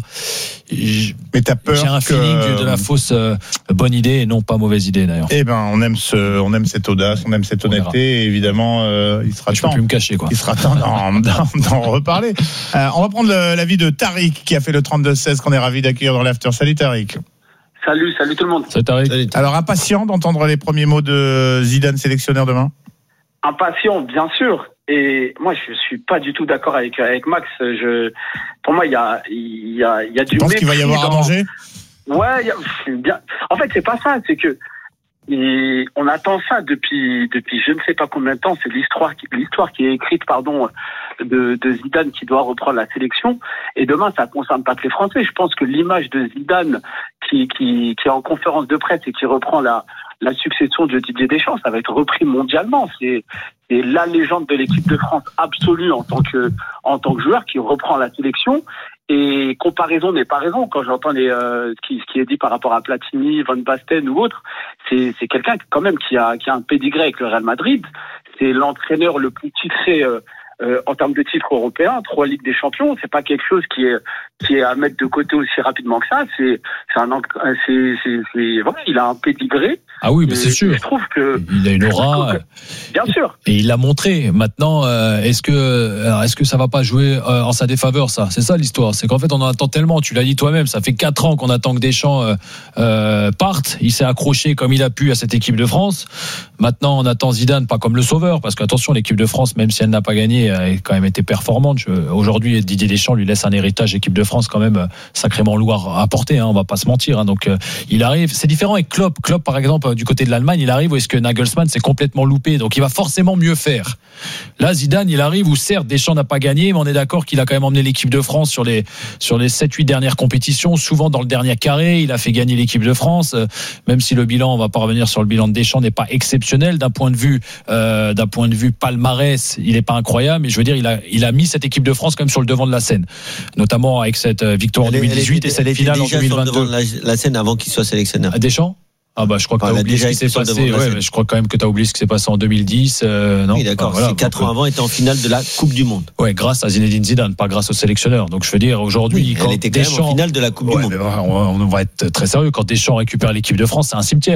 Mais t'as peur j'ai un que... feeling de la fausse euh, bonne idée et non pas mauvaise idée d'ailleurs. Eh ben on aime ce, on aime cette audace, on aime cette honnêteté et évidemment euh, il sera je temps. peux plus me cacher quoi. Il sera temps d'en, d'en, d'en reparler. Euh, on va prendre le, l'avis de Tariq qui a fait le trente-deux seize qu'on est ravi d'accueillir dans l'after. Salut Tariq. Salut, salut tout le monde. Salut Tariq. Alors impatient d'entendre les premiers mots de Zidane sélectionneur demain. Impatient, bien sûr. Et moi, je suis pas du tout d'accord avec avec Max. Je, pour moi, il y a il y a il y a du. Tu penses qu'il va y avoir dans... à manger? Ouais, y a, bien. En fait, c'est pas ça. C'est que et on attend ça depuis depuis je ne sais pas combien de temps. C'est l'histoire qui l'histoire qui est écrite, pardon, de, de Zidane qui doit reprendre la sélection. Et demain, ça concerne pas que les Français. Je pense que l'image de Zidane qui qui qui est en conférence de presse et qui reprend la la succession de Didier Deschamps, ça va être repris mondialement. C'est, c'est la légende de l'équipe de France absolue en tant que en tant que joueur qui reprend la sélection. Et comparaison n'est pas raison. Quand j'entends les, euh, ce, qui, ce qui est dit par rapport à Platini, Van Basten ou autre, c'est, c'est quelqu'un quand même qui a, qui a un pédigré avec le Real Madrid. C'est l'entraîneur le plus titré euh, euh, en termes de titres européens, trois Ligues des Champions. C'est pas quelque chose qui est qui est à mettre de côté aussi rapidement que ça. C'est c'est un c'est c'est, c'est voilà, il a un pédigré. Ah oui, mais c'est sûr. Je trouve que il a une aura. Que, bien sûr. Et il l'a montré. Maintenant, euh, est-ce que alors, est-ce que ça va pas jouer euh, en sa défaveur, ça? C'est ça l'histoire. C'est qu'en fait, on en attend tellement. Tu l'as dit toi-même. Ça fait quatre ans qu'on attend que Deschamps euh, euh, parte. Il s'est accroché comme il a pu à cette équipe de France. Maintenant, on attend Zidane, pas comme le sauveur, parce qu'attention, l'équipe de France, même si elle n'a pas gagné, a quand même été performante. Je, aujourd'hui, Didier Deschamps lui laisse un héritage équipe de France quand même sacrément lourd à porter. Hein, on va pas se mentir. Hein, donc, euh, il arrive. C'est différent avec Klopp. Klopp, par exemple, du côté de l'Allemagne, il arrive où est-ce que Nagelsmann s'est complètement loupé. Donc, il va forcément mieux faire. Là, Zidane, il arrive où certes Deschamps n'a pas gagné, mais on est d'accord qu'il a quand même emmené l'équipe de France sur les sur les sept huit dernières compétitions, souvent dans le dernier carré. Il a fait gagner l'équipe de France, euh, même si le bilan, on va pas revenir sur le bilan de Deschamps, n'est pas exceptionnel d'un point de vue euh, d'un point de vue palmarès. Il est pas incroyable, mais je veux dire, il a il a mis cette équipe de France quand même sur le devant de la scène, notamment avec cette victoire en deux mille dix-huit et cette finale en deux mille vingt-deux. Sur le devant de la, la scène avant qu'il soit sélectionneur. Deschamps. Ah bah je crois que enfin, t'as oublié ce qui s'est passé. Ouais, mais je crois quand même que t'as oublié ce qui s'est passé en deux mille dix. Euh, non. Oui, d'accord. Enfin, voilà, c'est quatre ans avant, était en finale de la Coupe du Monde. Ouais, grâce à Zinedine Zidane, pas grâce au sélectionneur. Donc je veux dire aujourd'hui, oui, quand elle était quand Deschamps, même en finale de la Coupe ouais, du Monde. On va être très sérieux. Quand Deschamps récupère l'équipe de France, c'est un cimetière. Hein.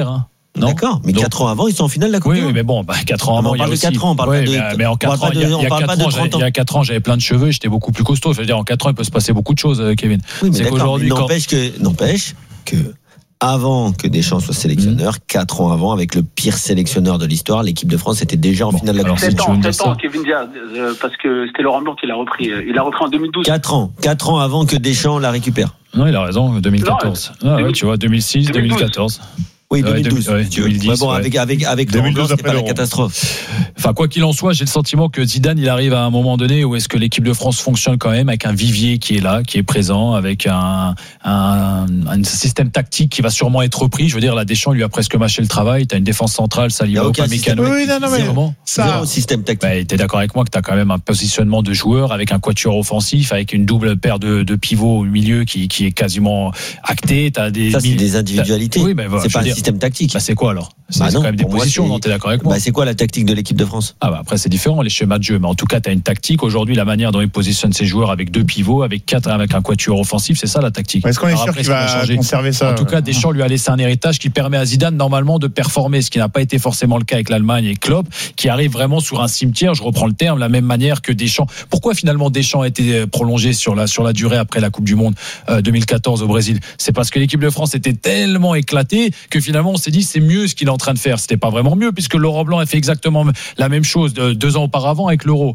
Non. D'accord, mais Donc, quatre ans avant, ils sont en finale de la Coupe oui, du Monde. oui, mais bon, bah, quatre ans on avant, parle il y a de aussi... quatre ans, on parle oui, pas de. mais, mais en quatre ans, il y a, il y a quatre ans, j'avais- il y a quatre ans, j'avais plein de cheveux, j'étais beaucoup plus costaud. Je veux dire, en quatre ans, il peut se passer beaucoup de choses, Kevin. Oui, mais c'est d'accord, qu'aujourd'hui, mais quand... n'empêche que, n'empêche que, avant que Deschamps soit sélectionneur, quatre ans avant, avec le pire sélectionneur de l'histoire, l'équipe de France était déjà en Bon, finale de la alors, Coupe du sept Monde. ans, sept ans, Kevin Diaz, euh, parce que c'était Laurent Blanc qui l'a repris. Il l'a repris en deux mille douze. quatre ans, quatre ans avant que Deschamps la récupère. Non, il a raison, deux mille quatorze. Non, ah, ouais, tu vois, deux mille six, deux mille quatorze. Oui, Ouais, deux mille douze. ouais, tu veux. deux mille dix, Ouais, bon, ouais. avec, avec, avec Laurent Blanc, c'était pas la catastrophe. Enfin, quoi qu'il en soit, j'ai le sentiment que Zidane, il arrive à un moment donné où est-ce que l'équipe de France fonctionne quand même avec un vivier qui est là, qui est présent, avec un, un, un système tactique qui va sûrement être repris. Je veux dire, là, Deschamps lui a presque mâché le travail. T'as une défense centrale, ça Il y a aucun système. Oui, non, non, mais Zéro. ça- Zéro système tactique. Bah, t'es d'accord avec moi que t'as quand même un positionnement de joueurs avec un quatuor offensif, avec une double paire de, de pivots au milieu qui, qui est quasiment acté. T'as des Ça, c'est mille- des individualités. Oui, mais voilà, c'est je pas veux un dire- système tactique. Bah, c'est quoi alors? C'est Bah c'est non, quand même des pour moi, positions, c'est- non? T'es d'accord avec moi? Bah, c'est quoi la tactique de l'équipe de France? Ah bah après c'est différent les schémas de jeu, mais en tout cas tu as une tactique. Aujourd'hui la manière dont il positionne ses joueurs avec deux pivots, avec quatre, avec un quatuor offensif, c'est ça la tactique. Est-ce qu'on est Alors sûr après, qu'il ce qui va changer conserver ça? En tout cas Deschamps lui a laissé un héritage qui permet à Zidane normalement de performer, ce qui n'a pas été forcément le cas avec l'Allemagne et Klopp, qui arrive vraiment sur un cimetière, je reprends le terme, la même manière que Deschamps. Pourquoi finalement Deschamps a été prolongé sur la, sur la durée après la Coupe du Monde euh, deux mille quatorze au Brésil? C'est parce que l'équipe de France était tellement éclatée que finalement on s'est dit c'est mieux ce qu'il est en train de faire. C'était pas vraiment mieux puisque Laurent Blanc a fait exactement la même chose deux ans auparavant avec l'Euro.